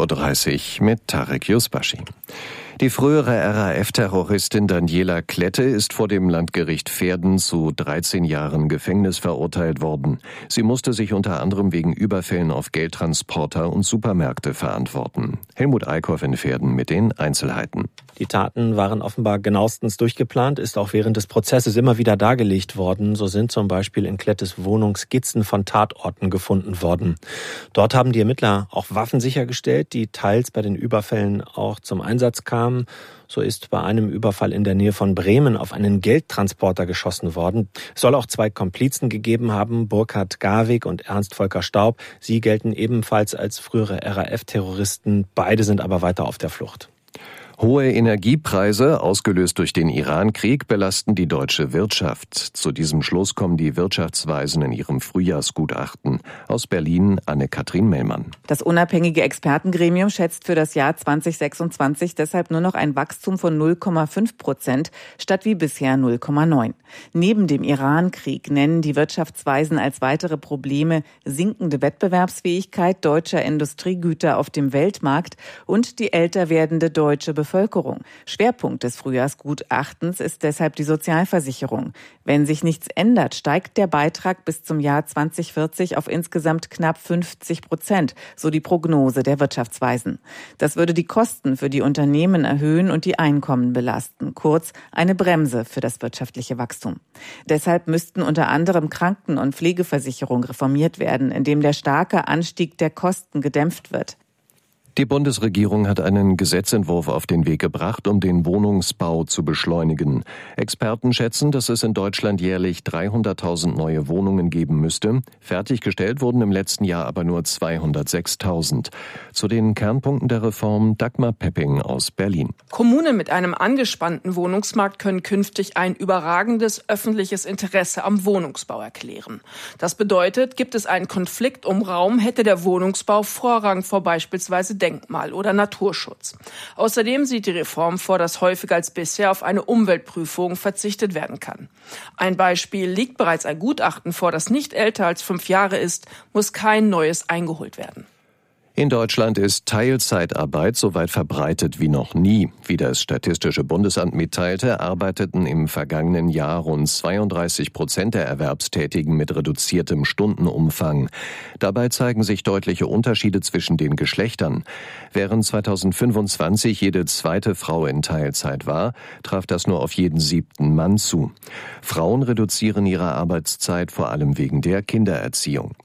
12.30 Uhr mit Tarek Yusbashi. Die frühere RAF-Terroristin Daniela Klette ist vor dem Landgericht Verden zu 13 Jahren Gefängnis verurteilt worden. Sie musste sich unter anderem wegen Überfällen auf Geldtransporter und Supermärkte verantworten. Helmut Eickhoff in Verden mit den Einzelheiten. Die Taten waren offenbar genauestens durchgeplant, ist auch während des Prozesses immer wieder dargelegt worden. So sind zum Beispiel in Klettes Wohnung Skizzen von Tatorten gefunden worden. Dort haben die Ermittler auch Waffen sichergestellt, die teils bei den Überfällen auch zum Einsatz kamen. So ist bei einem Überfall in der Nähe von Bremen auf einen Geldtransporter geschossen worden. Es soll auch 2 Komplizen gegeben haben, Burkhard Garwig und Ernst Volker Staub. Sie gelten ebenfalls als frühere RAF-Terroristen. Beide sind aber weiter auf der Flucht. Hohe Energiepreise, ausgelöst durch den Iran-Krieg, belasten die deutsche Wirtschaft. Zu diesem Schluss kommen die Wirtschaftsweisen in ihrem Frühjahrsgutachten. Aus Berlin Anne-Kathrin Mellmann. Das unabhängige Expertengremium schätzt für das Jahr 2026 deshalb nur noch ein Wachstum von 0,5% statt wie bisher 0,9%. Neben dem Iran-Krieg nennen die Wirtschaftsweisen als weitere Probleme sinkende Wettbewerbsfähigkeit deutscher Industriegüter auf dem Weltmarkt und die älter werdende deutsche Bevölkerung. Schwerpunkt des Frühjahrsgutachtens ist deshalb die Sozialversicherung. Wenn sich nichts ändert, steigt der Beitrag bis zum Jahr 2040 auf insgesamt knapp 50%, so die Prognose der Wirtschaftsweisen. Das würde die Kosten für die Unternehmen erhöhen und die Einkommen belasten. Kurz, eine Bremse für das wirtschaftliche Wachstum. Deshalb müssten unter anderem Kranken- und Pflegeversicherung reformiert werden, indem der starke Anstieg der Kosten gedämpft wird. Die Bundesregierung hat einen Gesetzentwurf auf den Weg gebracht, um den Wohnungsbau zu beschleunigen. Experten schätzen, dass es in Deutschland jährlich 300.000 neue Wohnungen geben müsste. Fertiggestellt wurden im letzten Jahr aber nur 206.000. Zu den Kernpunkten der Reform Dagmar Pepping aus Berlin. Kommunen mit einem angespannten Wohnungsmarkt können künftig ein überragendes öffentliches Interesse am Wohnungsbau erklären. Das bedeutet, gibt es einen Konflikt um Raum, hätte der Wohnungsbau Vorrang vor beispielsweise Denkmal- oder Naturschutz. Außerdem sieht die Reform vor, dass häufiger als bisher auf eine Umweltprüfung verzichtet werden kann. Ein Beispiel: liegt bereits ein Gutachten vor, das nicht älter als 5 Jahre ist, muss kein neues eingeholt werden. In Deutschland ist Teilzeitarbeit so weit verbreitet wie noch nie. Wie das Statistische Bundesamt mitteilte, arbeiteten im vergangenen Jahr rund 32% der Erwerbstätigen mit reduziertem Stundenumfang. Dabei zeigen sich deutliche Unterschiede zwischen den Geschlechtern. Während 2025 jede zweite Frau in Teilzeit war, traf das nur auf jeden 7. Mann zu. Frauen reduzieren ihre Arbeitszeit vor allem wegen der Kindererziehung.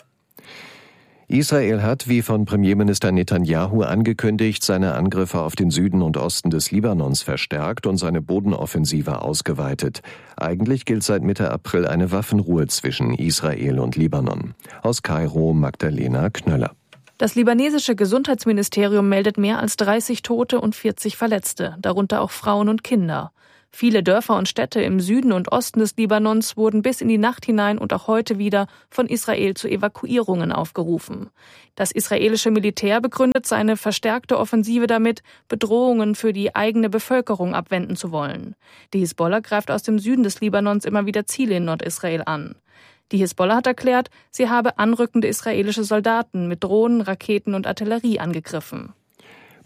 Israel hat, wie von Premierminister Netanyahu angekündigt, seine Angriffe auf den Süden und Osten des Libanons verstärkt und seine Bodenoffensive ausgeweitet. Eigentlich gilt seit Mitte April eine Waffenruhe zwischen Israel und Libanon. Aus Kairo Magdalena Knöller. Das libanesische Gesundheitsministerium meldet mehr als 30 Tote und 40 Verletzte, darunter auch Frauen und Kinder. Viele Dörfer und Städte im Süden und Osten des Libanons wurden bis in die Nacht hinein und auch heute wieder von Israel zu Evakuierungen aufgerufen. Das israelische Militär begründet seine verstärkte Offensive damit, Bedrohungen für die eigene Bevölkerung abwenden zu wollen. Die Hisbollah greift aus dem Süden des Libanons immer wieder Ziele in Nordisrael an. Die Hisbollah hat erklärt, sie habe anrückende israelische Soldaten mit Drohnen, Raketen und Artillerie angegriffen.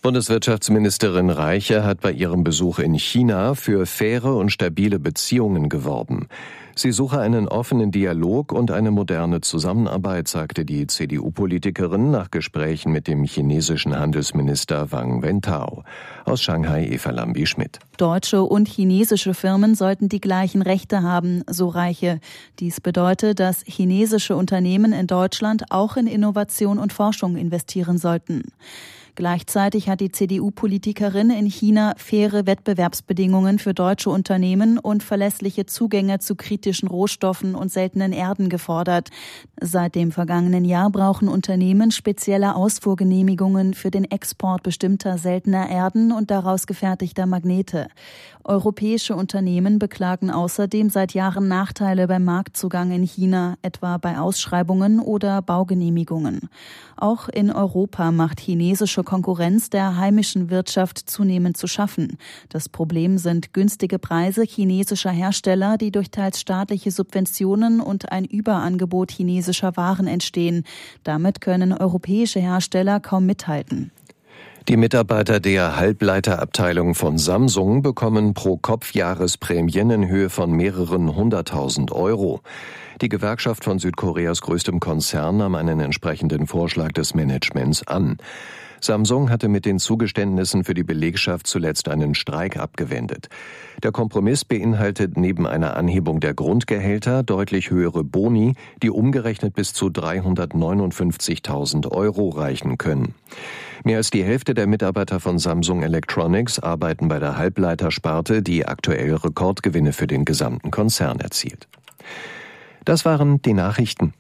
Bundeswirtschaftsministerin Reiche hat bei ihrem Besuch in China für faire und stabile Beziehungen geworben. Sie suche einen offenen Dialog und eine moderne Zusammenarbeit, sagte die CDU-Politikerin nach Gesprächen mit dem chinesischen Handelsminister Wang Wentao. Aus Shanghai Eva Lambi-Schmidt. Deutsche und chinesische Firmen sollten die gleichen Rechte haben, so Reiche. Dies bedeutet, dass chinesische Unternehmen in Deutschland auch in Innovation und Forschung investieren sollten. Gleichzeitig hat die CDU-Politikerin in China faire Wettbewerbsbedingungen für deutsche Unternehmen und verlässliche Zugänge zu kritischen Rohstoffen und seltenen Erden gefordert. Seit dem vergangenen Jahr brauchen Unternehmen spezielle Ausfuhrgenehmigungen für den Export bestimmter seltener Erden und daraus gefertigter Magnete. Europäische Unternehmen beklagen außerdem seit Jahren Nachteile beim Marktzugang in China, etwa bei Ausschreibungen oder Baugenehmigungen. Auch in Europa macht chinesische Konkurrenz der heimischen Wirtschaft zunehmend zu schaffen. Das Problem sind günstige Preise chinesischer Hersteller, die durch teils staatliche Subventionen und ein Überangebot chinesischer Waren entstehen. Damit können europäische Hersteller kaum mithalten. Die Mitarbeiter der Halbleiterabteilung von Samsung bekommen pro Kopf Jahresprämien in Höhe von mehreren 100.000 €. Die Gewerkschaft von Südkoreas größtem Konzern nahm einen entsprechenden Vorschlag des Managements an. Samsung hatte mit den Zugeständnissen für die Belegschaft zuletzt einen Streik abgewendet. Der Kompromiss beinhaltet neben einer Anhebung der Grundgehälter deutlich höhere Boni, die umgerechnet bis zu 359.000 € reichen können. Mehr als die Hälfte der Mitarbeiter von Samsung Electronics arbeiten bei der Halbleitersparte, die aktuell Rekordgewinne für den gesamten Konzern erzielt. Das waren die Nachrichten.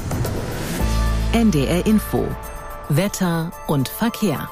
NDR Info. Wetter und Verkehr.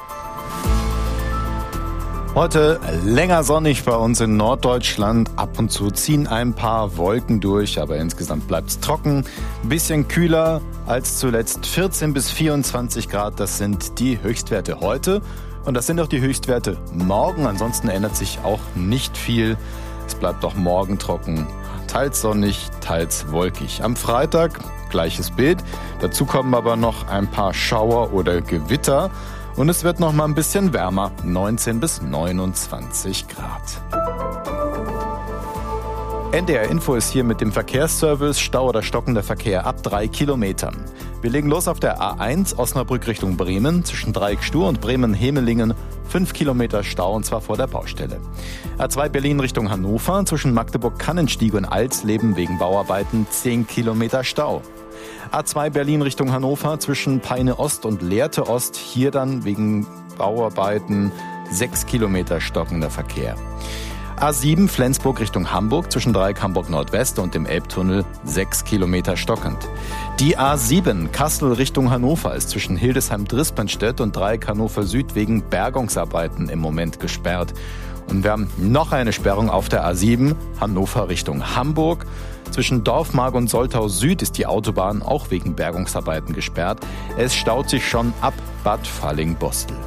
Heute länger sonnig bei uns in Norddeutschland. Ab und zu ziehen ein paar Wolken durch, aber insgesamt bleibt es trocken. Ein bisschen kühler als zuletzt. 14 bis 24 Grad, das sind die Höchstwerte heute. Und das sind auch die Höchstwerte morgen. Ansonsten ändert sich auch nicht viel. Es bleibt auch morgen trocken. Teils sonnig, teils wolkig. Am Freitag gleiches Bild. Dazu kommen aber noch ein paar Schauer oder Gewitter. Und es wird noch mal ein bisschen wärmer, 19 bis 29 Grad. NDR Info ist hier mit dem Verkehrsservice. Stau oder stockender Verkehr ab 3 Kilometern. Wir legen los auf der A1 Osnabrück Richtung Bremen. Zwischen Dreieck-Stur und Bremen-Hemelingen 5 Kilometer Stau, und zwar vor der Baustelle. A2 Berlin Richtung Hannover. Zwischen Magdeburg-Kannenstieg und Alsleben wegen Bauarbeiten 10 Kilometer Stau. A2 Berlin Richtung Hannover zwischen Peine Ost und Lehrte Ost. Hier dann wegen Bauarbeiten 6 Kilometer stockender Verkehr. A7 Flensburg Richtung Hamburg zwischen Dreieck Hamburg Nordwest und dem Elbtunnel 6 Kilometer stockend. Die A7 Kassel Richtung Hannover ist zwischen Hildesheim-Drispenstedt und Dreieck Hannover Süd wegen Bergungsarbeiten im Moment gesperrt. Und wir haben noch eine Sperrung auf der A7 Hannover Richtung Hamburg. Zwischen Dorfmark und Soltau Süd ist die Autobahn auch wegen Bergungsarbeiten gesperrt. Es staut sich schon ab Bad Falling-Bostel.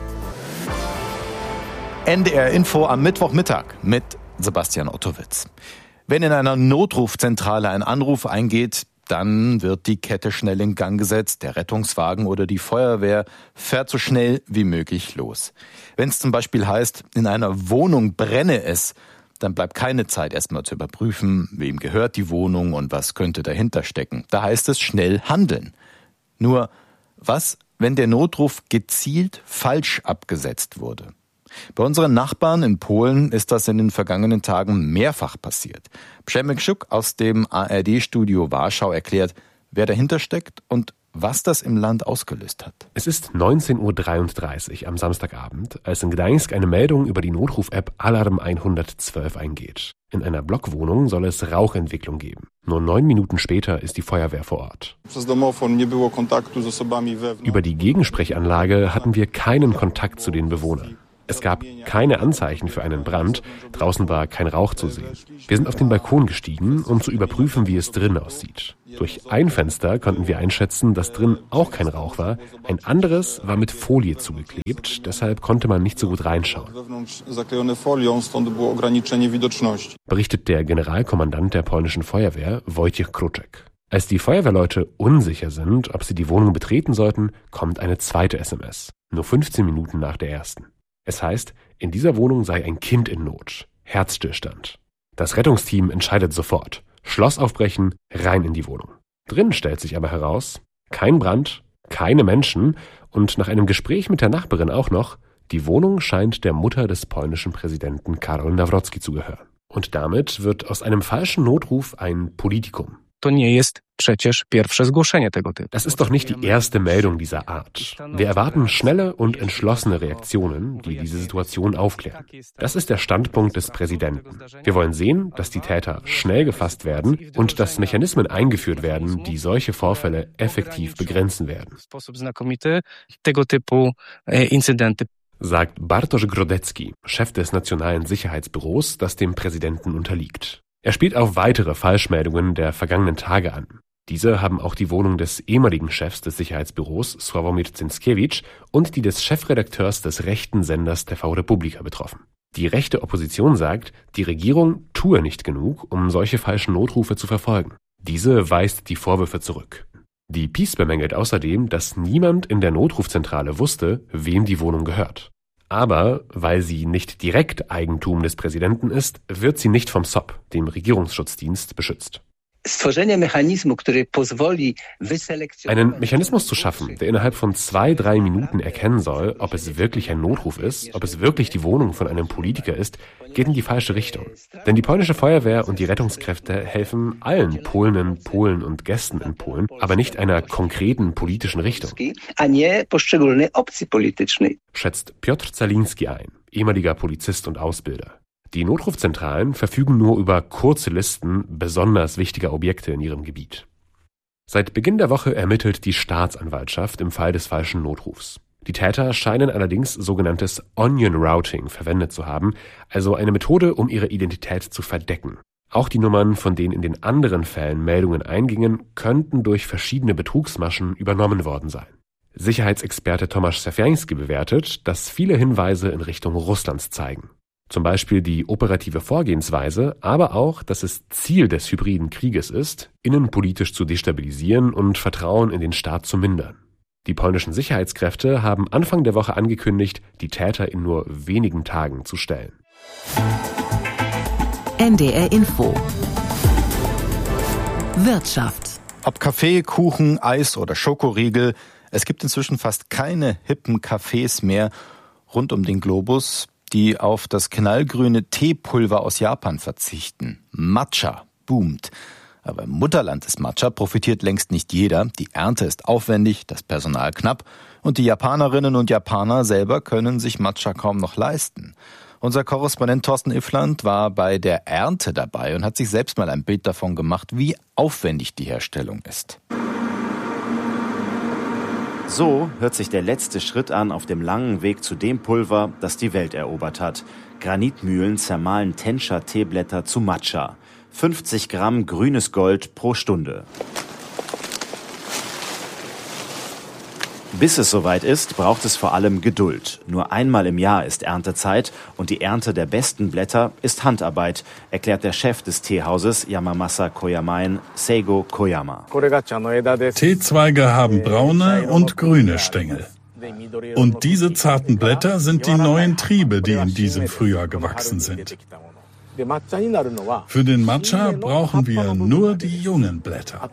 NDR Info am Mittwochmittag mit Sebastian Ottowitz. Wenn in einer Notrufzentrale ein Anruf eingeht, dann wird die Kette schnell in Gang gesetzt. Der Rettungswagen oder die Feuerwehr fährt so schnell wie möglich los. Wenn es zum Beispiel heißt, in einer Wohnung brenne es, dann bleibt keine Zeit, erstmal zu überprüfen, wem gehört die Wohnung und was könnte dahinter stecken. Da heißt es schnell handeln. Nur, was, wenn der Notruf gezielt falsch abgesetzt wurde? Bei unseren Nachbarn in Polen ist das in den vergangenen Tagen mehrfach passiert. Przemek Szuk aus dem ARD-Studio Warschau erklärt, wer dahinter steckt und was das im Land ausgelöst hat. Es ist 19.33 Uhr am Samstagabend, als in Gdańsk eine Meldung über die Notruf-App Alarm 112 eingeht. In einer Blockwohnung soll es Rauchentwicklung geben. Nur 9 Minuten später ist die Feuerwehr vor Ort. Über die Gegensprechanlage hatten wir keinen Kontakt zu den Bewohnern. Es gab keine Anzeichen für einen Brand, draußen war kein Rauch zu sehen. Wir sind auf den Balkon gestiegen, um zu überprüfen, wie es drin aussieht. Durch ein Fenster konnten wir einschätzen, dass drin auch kein Rauch war. Ein anderes war mit Folie zugeklebt, deshalb konnte man nicht so gut reinschauen. Berichtet der Generalkommandant der polnischen Feuerwehr, Wojciech Kruczek. Als die Feuerwehrleute unsicher sind, ob sie die Wohnung betreten sollten, kommt eine zweite SMS. Nur 15 Minuten nach der ersten. Es heißt, in dieser Wohnung sei ein Kind in Not. Herzstillstand. Das Rettungsteam entscheidet sofort. Schloss aufbrechen, rein in die Wohnung. Drin stellt sich aber heraus, kein Brand, keine Menschen und nach einem Gespräch mit der Nachbarin auch noch, die Wohnung scheint der Mutter des polnischen Präsidenten Karol Nawrocki zu gehören. Und damit wird aus einem falschen Notruf ein Politikum. Das ist doch nicht die erste Meldung dieser Art. Wir erwarten schnelle und entschlossene Reaktionen, die diese Situation aufklären. Das ist der Standpunkt des Präsidenten. Wir wollen sehen, dass die Täter schnell gefasst werden und dass Mechanismen eingeführt werden, die solche Vorfälle effektiv begrenzen werden. Sagt Bartosz Grodecki, Chef des Nationalen Sicherheitsbüros, das dem Präsidenten unterliegt. Er spielt auf weitere Falschmeldungen der vergangenen Tage an. Diese haben auch die Wohnung des ehemaligen Chefs des Sicherheitsbüros, Sławomir Cęckiewicz, und die des Chefredakteurs des rechten Senders TV Republika betroffen. Die rechte Opposition sagt, die Regierung tue nicht genug, um solche falschen Notrufe zu verfolgen. Diese weist die Vorwürfe zurück. Die PiS bemängelt außerdem, dass niemand in der Notrufzentrale wusste, wem die Wohnung gehört. Aber weil sie nicht direkt Eigentum des Präsidenten ist, wird sie nicht vom SOP, dem Regierungsschutzdienst, beschützt. Einen Mechanismus zu schaffen, der innerhalb von 2-3 Minuten erkennen soll, ob es wirklich ein Notruf ist, ob es wirklich die Wohnung von einem Politiker ist, geht in die falsche Richtung. Denn die polnische Feuerwehr und die Rettungskräfte helfen allen Polinnen, Polen und Gästen in Polen, aber nicht einer konkreten politischen Richtung. Schätzt Piotr Zaliński ein, ehemaliger Polizist und Ausbilder. Die Notrufzentralen verfügen nur über kurze Listen besonders wichtiger Objekte in ihrem Gebiet. Seit Beginn der Woche ermittelt die Staatsanwaltschaft im Fall des falschen Notrufs. Die Täter scheinen allerdings sogenanntes Onion Routing verwendet zu haben, also eine Methode, um ihre Identität zu verdecken. Auch die Nummern, von denen in den anderen Fällen Meldungen eingingen, könnten durch verschiedene Betrugsmaschen übernommen worden sein. Sicherheitsexperte Tomasz Safiański bewertet, dass viele Hinweise in Richtung Russlands zeigen. Zum Beispiel die operative Vorgehensweise, aber auch, dass es Ziel des hybriden Krieges ist, innenpolitisch zu destabilisieren und Vertrauen in den Staat zu mindern. Die polnischen Sicherheitskräfte haben Anfang der Woche angekündigt, die Täter in nur wenigen Tagen zu stellen. NDR Info. Wirtschaft. Ob Kaffee, Kuchen, Eis oder Schokoriegel, es gibt inzwischen fast keine hippen Cafés mehr rund um den Globus, die auf das knallgrüne Teepulver aus Japan verzichten. Matcha boomt. Aber im Mutterland des Matcha profitiert längst nicht jeder. Die Ernte ist aufwendig, das Personal knapp und die Japanerinnen und Japaner selber können sich Matcha kaum noch leisten. Unser Korrespondent Thorsten Iffland war bei der Ernte dabei und hat sich selbst mal ein Bild davon gemacht, wie aufwendig die Herstellung ist. So hört sich der letzte Schritt an auf dem langen Weg zu dem Pulver, das die Welt erobert hat. Granitmühlen zermahlen Tenscha-Teeblätter zu Matcha. 50 Gramm grünes Gold pro Stunde. Bis es soweit ist, braucht es vor allem Geduld. Nur einmal im Jahr ist Erntezeit und die Ernte der besten Blätter ist Handarbeit, erklärt der Chef des Teehauses Yamamasa Koyamaen, Seigo Koyama. Teezweige haben braune und grüne Stängel. Und diese zarten Blätter sind die neuen Triebe, die in diesem Frühjahr gewachsen sind. Für den Matcha brauchen wir nur die jungen Blätter.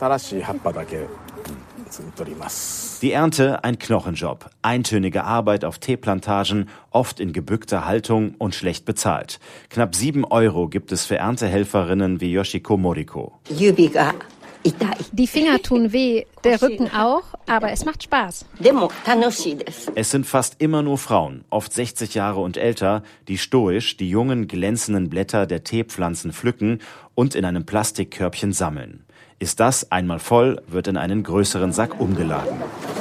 Die Ernte ein Knochenjob, eintönige Arbeit auf Teeplantagen, oft in gebückter Haltung und schlecht bezahlt. Knapp 7 € gibt es für Erntehelferinnen wie Yoshiko Moriko. Die Finger tun weh, der Rücken auch, aber es macht Spaß. Es sind fast immer nur Frauen, oft 60 Jahre und älter, die stoisch die jungen glänzenden Blätter der Teepflanzen pflücken und in einem Plastikkörbchen sammeln. Ist das einmal voll, wird in einen größeren Sack umgeladen.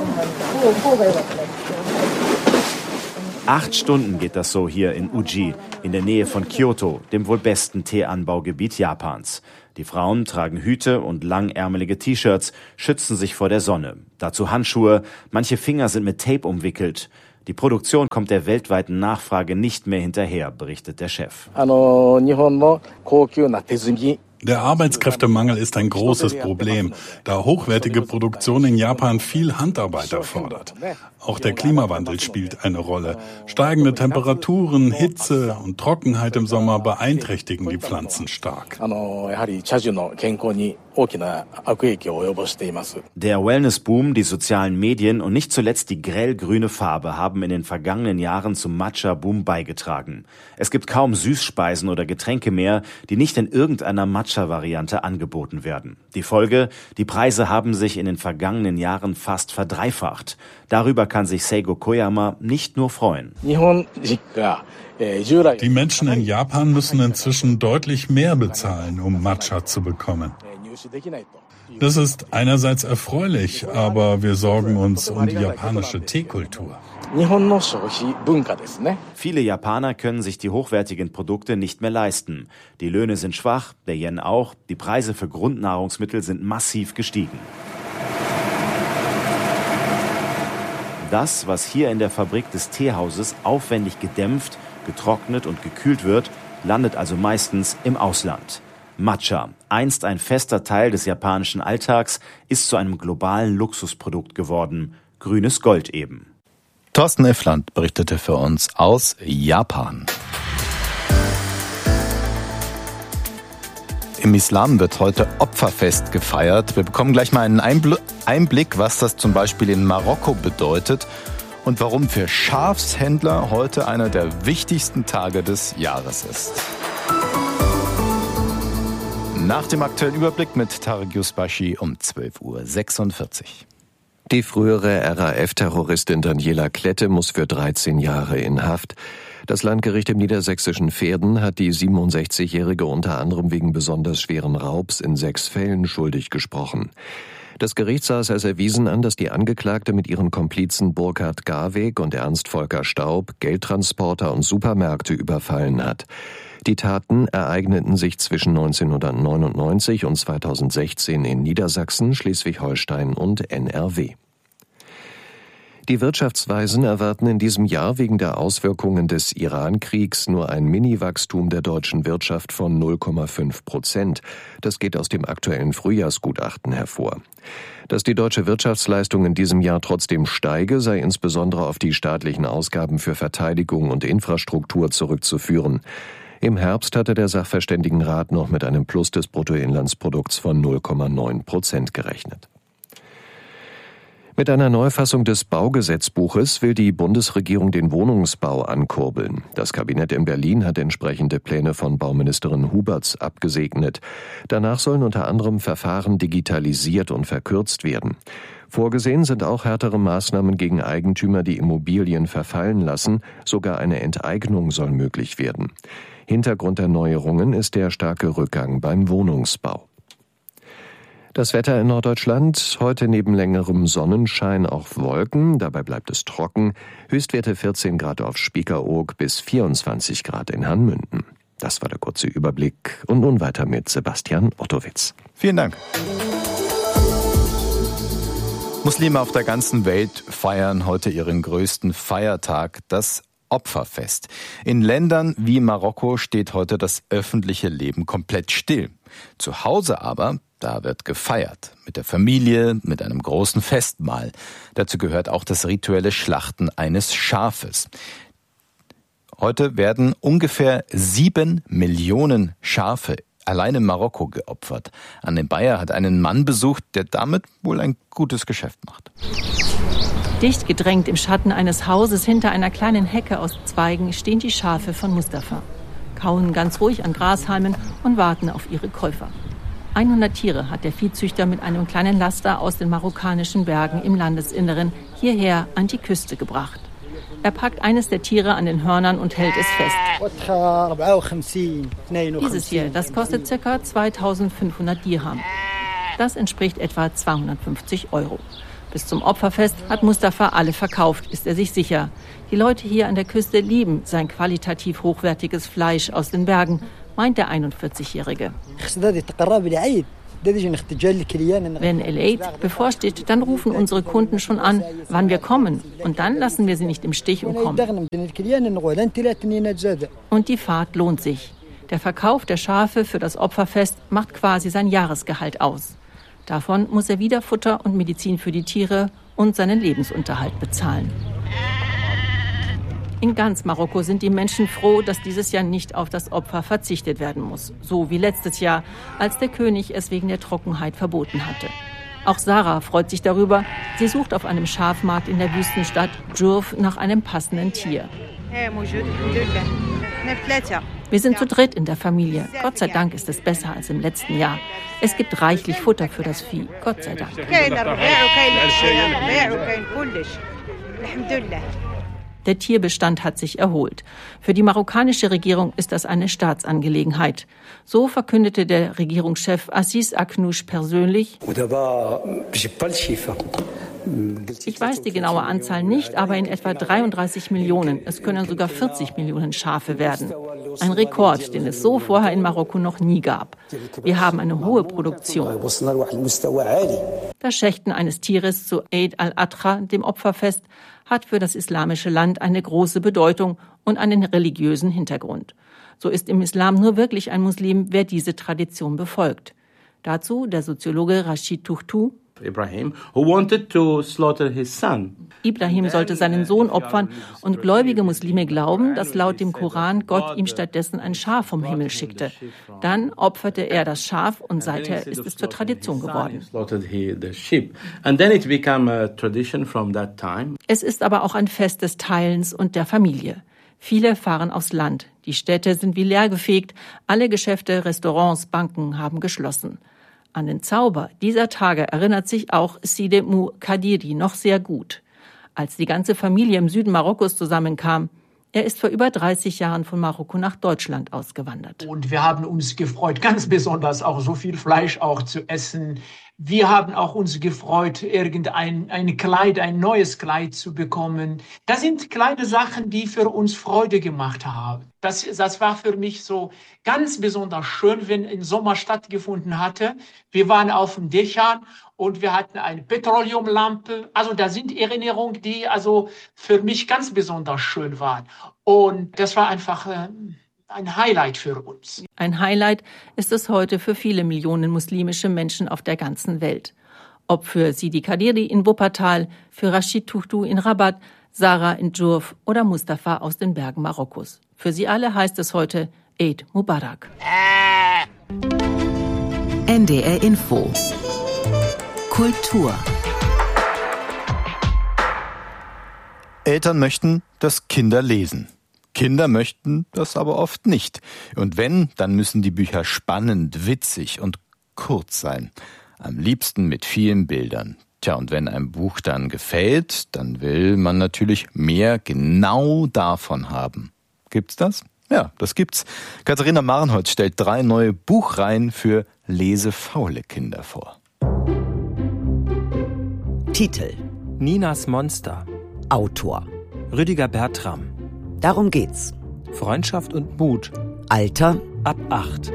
8 Stunden geht das so hier in Uji, in der Nähe von Kyoto, dem wohl besten Teeanbaugebiet Japans. Die Frauen tragen Hüte und langärmelige T-Shirts, schützen sich vor der Sonne. Dazu Handschuhe, manche Finger sind mit Tape umwickelt. Die Produktion kommt der weltweiten Nachfrage nicht mehr hinterher, berichtet der Chef. Der Arbeitskräftemangel ist ein großes Problem, da hochwertige Produktion in Japan viel Handarbeit erfordert. Auch der Klimawandel spielt eine Rolle. Steigende Temperaturen, Hitze und Trockenheit im Sommer beeinträchtigen die Pflanzen stark. Der Wellness-Boom, die sozialen Medien und nicht zuletzt die grellgrüne Farbe haben in den vergangenen Jahren zum Matcha-Boom beigetragen. Es gibt kaum Süßspeisen oder Getränke mehr, die nicht in irgendeiner Matcha-Variante angeboten werden. Die Folge: Die Preise haben sich in den vergangenen Jahren fast verdreifacht. Darüber kann sich Seigo Koyama nicht nur freuen. Die Menschen in Japan müssen inzwischen deutlich mehr bezahlen, um Matcha zu bekommen. Das ist einerseits erfreulich, aber wir sorgen uns um die japanische Teekultur. Viele Japaner können sich die hochwertigen Produkte nicht mehr leisten. Die Löhne sind schwach, der Yen auch, die Preise für Grundnahrungsmittel sind massiv gestiegen. Das, was hier in der Fabrik des Teehauses aufwendig gedämpft, getrocknet und gekühlt wird, landet also meistens im Ausland. Matcha, einst ein fester Teil des japanischen Alltags, ist zu einem globalen Luxusprodukt geworden. Grünes Gold eben. Thorsten Iffland berichtete für uns aus Japan. Im Islam wird heute Opferfest gefeiert. Wir bekommen gleich mal einen Einblick, was das zum Beispiel in Marokko bedeutet und warum für Schafshändler heute einer der wichtigsten Tage des Jahres ist. Nach dem aktuellen Überblick mit Tarek Yusbashi um 12:46 Uhr. Die frühere RAF-Terroristin Daniela Klette muss für 13 Jahre in Haft. Das Landgericht im niedersächsischen Verden hat die 67-Jährige unter anderem wegen besonders schweren Raubs in 6 Fällen schuldig gesprochen. Das Gericht sah es als erwiesen an, dass die Angeklagte mit ihren Komplizen Burkhard Garweg und Ernst Volker Staub Geldtransporter und Supermärkte überfallen hat. Die Taten ereigneten sich zwischen 1999 und 2016 in Niedersachsen, Schleswig-Holstein und NRW. Die Wirtschaftsweisen erwarten in diesem Jahr wegen der Auswirkungen des Iran-Kriegs nur ein Mini-Wachstum der deutschen Wirtschaft von 0,5%. Das geht aus dem aktuellen Frühjahrsgutachten hervor. Dass die deutsche Wirtschaftsleistung in diesem Jahr trotzdem steige, sei insbesondere auf die staatlichen Ausgaben für Verteidigung und Infrastruktur zurückzuführen. Im Herbst hatte der Sachverständigenrat noch mit einem Plus des Bruttoinlandsprodukts von 0,9% gerechnet. Mit einer Neufassung des Baugesetzbuches will die Bundesregierung den Wohnungsbau ankurbeln. Das Kabinett in Berlin hat entsprechende Pläne von Bauministerin Huberts abgesegnet. Danach sollen unter anderem Verfahren digitalisiert und verkürzt werden. Vorgesehen sind auch härtere Maßnahmen gegen Eigentümer, die Immobilien verfallen lassen. Sogar eine Enteignung soll möglich werden. Hintergrund der Neuerungen ist der starke Rückgang beim Wohnungsbau. Das Wetter in Norddeutschland, heute neben längerem Sonnenschein auch Wolken, dabei bleibt es trocken, Höchstwerte 14 Grad auf Spiekeroog bis 24 Grad in Hanmünden. Das war der kurze Überblick und nun weiter mit Sebastian Ottowitz. Vielen Dank. Muslime auf der ganzen Welt feiern heute ihren größten Feiertag, das Opferfest. In Ländern wie Marokko steht heute das öffentliche Leben komplett still. Zu Hause aber, da wird gefeiert. Mit der Familie, mit einem großen Festmahl. Dazu gehört auch das rituelle Schlachten eines Schafes. Heute werden ungefähr 7 Millionen Schafe allein in Marokko geopfert. Anne Bayer hat einen Mann besucht, der damit wohl ein gutes Geschäft macht. Dicht gedrängt im Schatten eines Hauses hinter einer kleinen Hecke aus Zweigen stehen die Schafe von Mustafa. Kauen ganz ruhig an Grashalmen und warten auf ihre Käufer. 100 Tiere hat der Viehzüchter mit einem kleinen Laster aus den marokkanischen Bergen im Landesinneren hierher an die Küste gebracht. Er packt eines der Tiere an den Hörnern und hält es fest. Dieses hier, das kostet ca. 2.500 Dirham. Das entspricht etwa 250 €. Bis zum Opferfest hat Mustafa alle verkauft, ist er sich sicher. Die Leute hier an der Küste lieben sein qualitativ hochwertiges Fleisch aus den Bergen, meint der 41-Jährige. Wenn El-Eid bevorsteht, dann rufen unsere Kunden schon an, wann wir kommen. Und dann lassen wir sie nicht im Stich und kommen. Und die Fahrt lohnt sich. Der Verkauf der Schafe für das Opferfest macht quasi sein Jahresgehalt aus. Davon muss er wieder Futter und Medizin für die Tiere und seinen Lebensunterhalt bezahlen. In ganz Marokko sind die Menschen froh, dass dieses Jahr nicht auf das Opfer verzichtet werden muss. So wie letztes Jahr, als der König es wegen der Trockenheit verboten hatte. Auch Sarah freut sich darüber. Sie sucht auf einem Schafmarkt in der Wüstenstadt Djourf nach einem passenden Tier. Wir sind zu dritt in der Familie. Gott sei Dank ist es besser als im letzten Jahr. Es gibt reichlich Futter für das Vieh. Gott sei Dank. Der Tierbestand hat sich erholt. Für die marokkanische Regierung ist das eine Staatsangelegenheit. So verkündete der Regierungschef Aziz Aknouch persönlich: Ich weiß die genaue Anzahl nicht, aber in etwa 33 Millionen. Es können sogar 40 Millionen Schafe werden. Ein Rekord, den es so vorher in Marokko noch nie gab. Wir haben eine hohe Produktion. Das Schächten eines Tieres zu Eid al-Adha, dem Opferfest, hat für das islamische Land eine große Bedeutung und einen religiösen Hintergrund. So ist im Islam nur wirklich ein Muslim, wer diese Tradition befolgt. Dazu der Soziologe Rashid Tuchtu: Ibrahim sollte seinen Sohn opfern und gläubige Muslime glauben, dass laut dem Koran Gott ihm stattdessen ein Schaf vom Himmel schickte. Dann opferte er das Schaf und seither ist es zur Tradition geworden. Es ist aber auch ein Fest des Teilens und der Familie. Viele fahren aufs Land. Die Städte sind wie leergefegt. Alle Geschäfte, Restaurants, Banken haben geschlossen. An den Zauber dieser Tage erinnert sich auch Sidemou Kadiri noch sehr gut. Als die ganze Familie im Süden Marokkos zusammenkam, er ist vor über 30 Jahren von Marokko nach Deutschland ausgewandert. Und wir haben uns gefreut, ganz besonders auch so viel Fleisch auch zu essen. Wir haben auch uns gefreut, ein neues Kleid zu bekommen. Das sind kleine Sachen, die für uns Freude gemacht haben. Das war für mich so ganz besonders schön, wenn im Sommer stattgefunden hatte. Wir waren auf den Dächern und wir hatten eine Petroleumlampe. Also da sind Erinnerungen, die also für mich ganz besonders schön waren. Und das war einfach ein Highlight für uns. Ein Highlight ist es heute für viele Millionen muslimische Menschen auf der ganzen Welt. Ob für Sidi Kadiri in Wuppertal, für Rashid Tuchtu in Rabat, Sarah in Djourf oder Mustafa aus den Bergen Marokkos. Für sie alle heißt es heute Eid Mubarak. NDR Info Kultur. Eltern möchten, dass Kinder lesen. Kinder möchten das aber oft nicht. Und wenn, dann müssen die Bücher spannend, witzig und kurz sein. Am liebsten mit vielen Bildern. Tja, und wenn ein Buch dann gefällt, dann will man natürlich mehr genau davon haben. Gibt's das? Ja, das gibt's. Katharina Marenholz stellt 3 neue Buchreihen für lesefaule Kinder vor. Titel: Ninas Monster. Autor: Rüdiger Bertram. Darum geht's. Freundschaft und Mut. Alter: ab 8.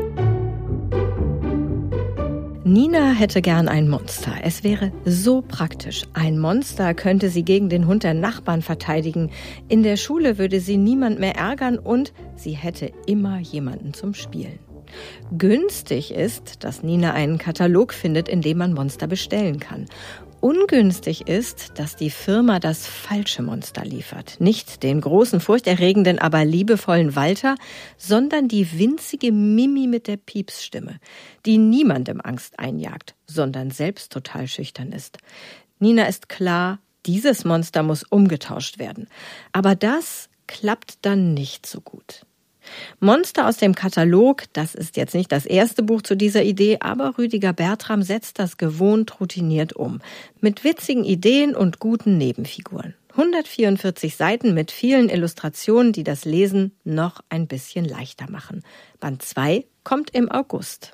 Nina hätte gern ein Monster. Es wäre so praktisch. Ein Monster könnte sie gegen den Hund der Nachbarn verteidigen. In der Schule würde sie niemand mehr ärgern und sie hätte immer jemanden zum Spielen. Günstig ist, dass Nina einen Katalog findet, in dem man Monster bestellen kann. Ungünstig ist, dass die Firma das falsche Monster liefert. Nicht den großen, furchterregenden, aber liebevollen Walter, sondern die winzige Mimi mit der Piepsstimme, die niemandem Angst einjagt, sondern selbst total schüchtern ist. Nina ist klar, dieses Monster muss umgetauscht werden. Aber das klappt dann nicht so gut. Monster aus dem Katalog, das ist jetzt nicht das erste Buch zu dieser Idee, aber Rüdiger Bertram setzt das gewohnt routiniert um. Mit witzigen Ideen und guten Nebenfiguren. 144 Seiten mit vielen Illustrationen, die das Lesen noch ein bisschen leichter machen. Band 2 kommt im August.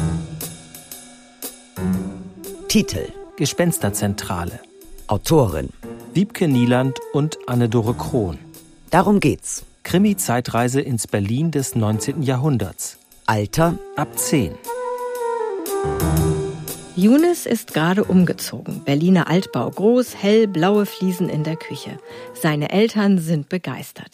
Titel: Gespensterzentrale. Autorin: Wiebke Nieland und Anne-Dore Krohn. Darum geht's. Krimi-Zeitreise ins Berlin des 19. Jahrhunderts. Alter: ab 10. Younes ist gerade umgezogen. Berliner Altbau, groß, hell, blaue Fliesen in der Küche. Seine Eltern sind begeistert.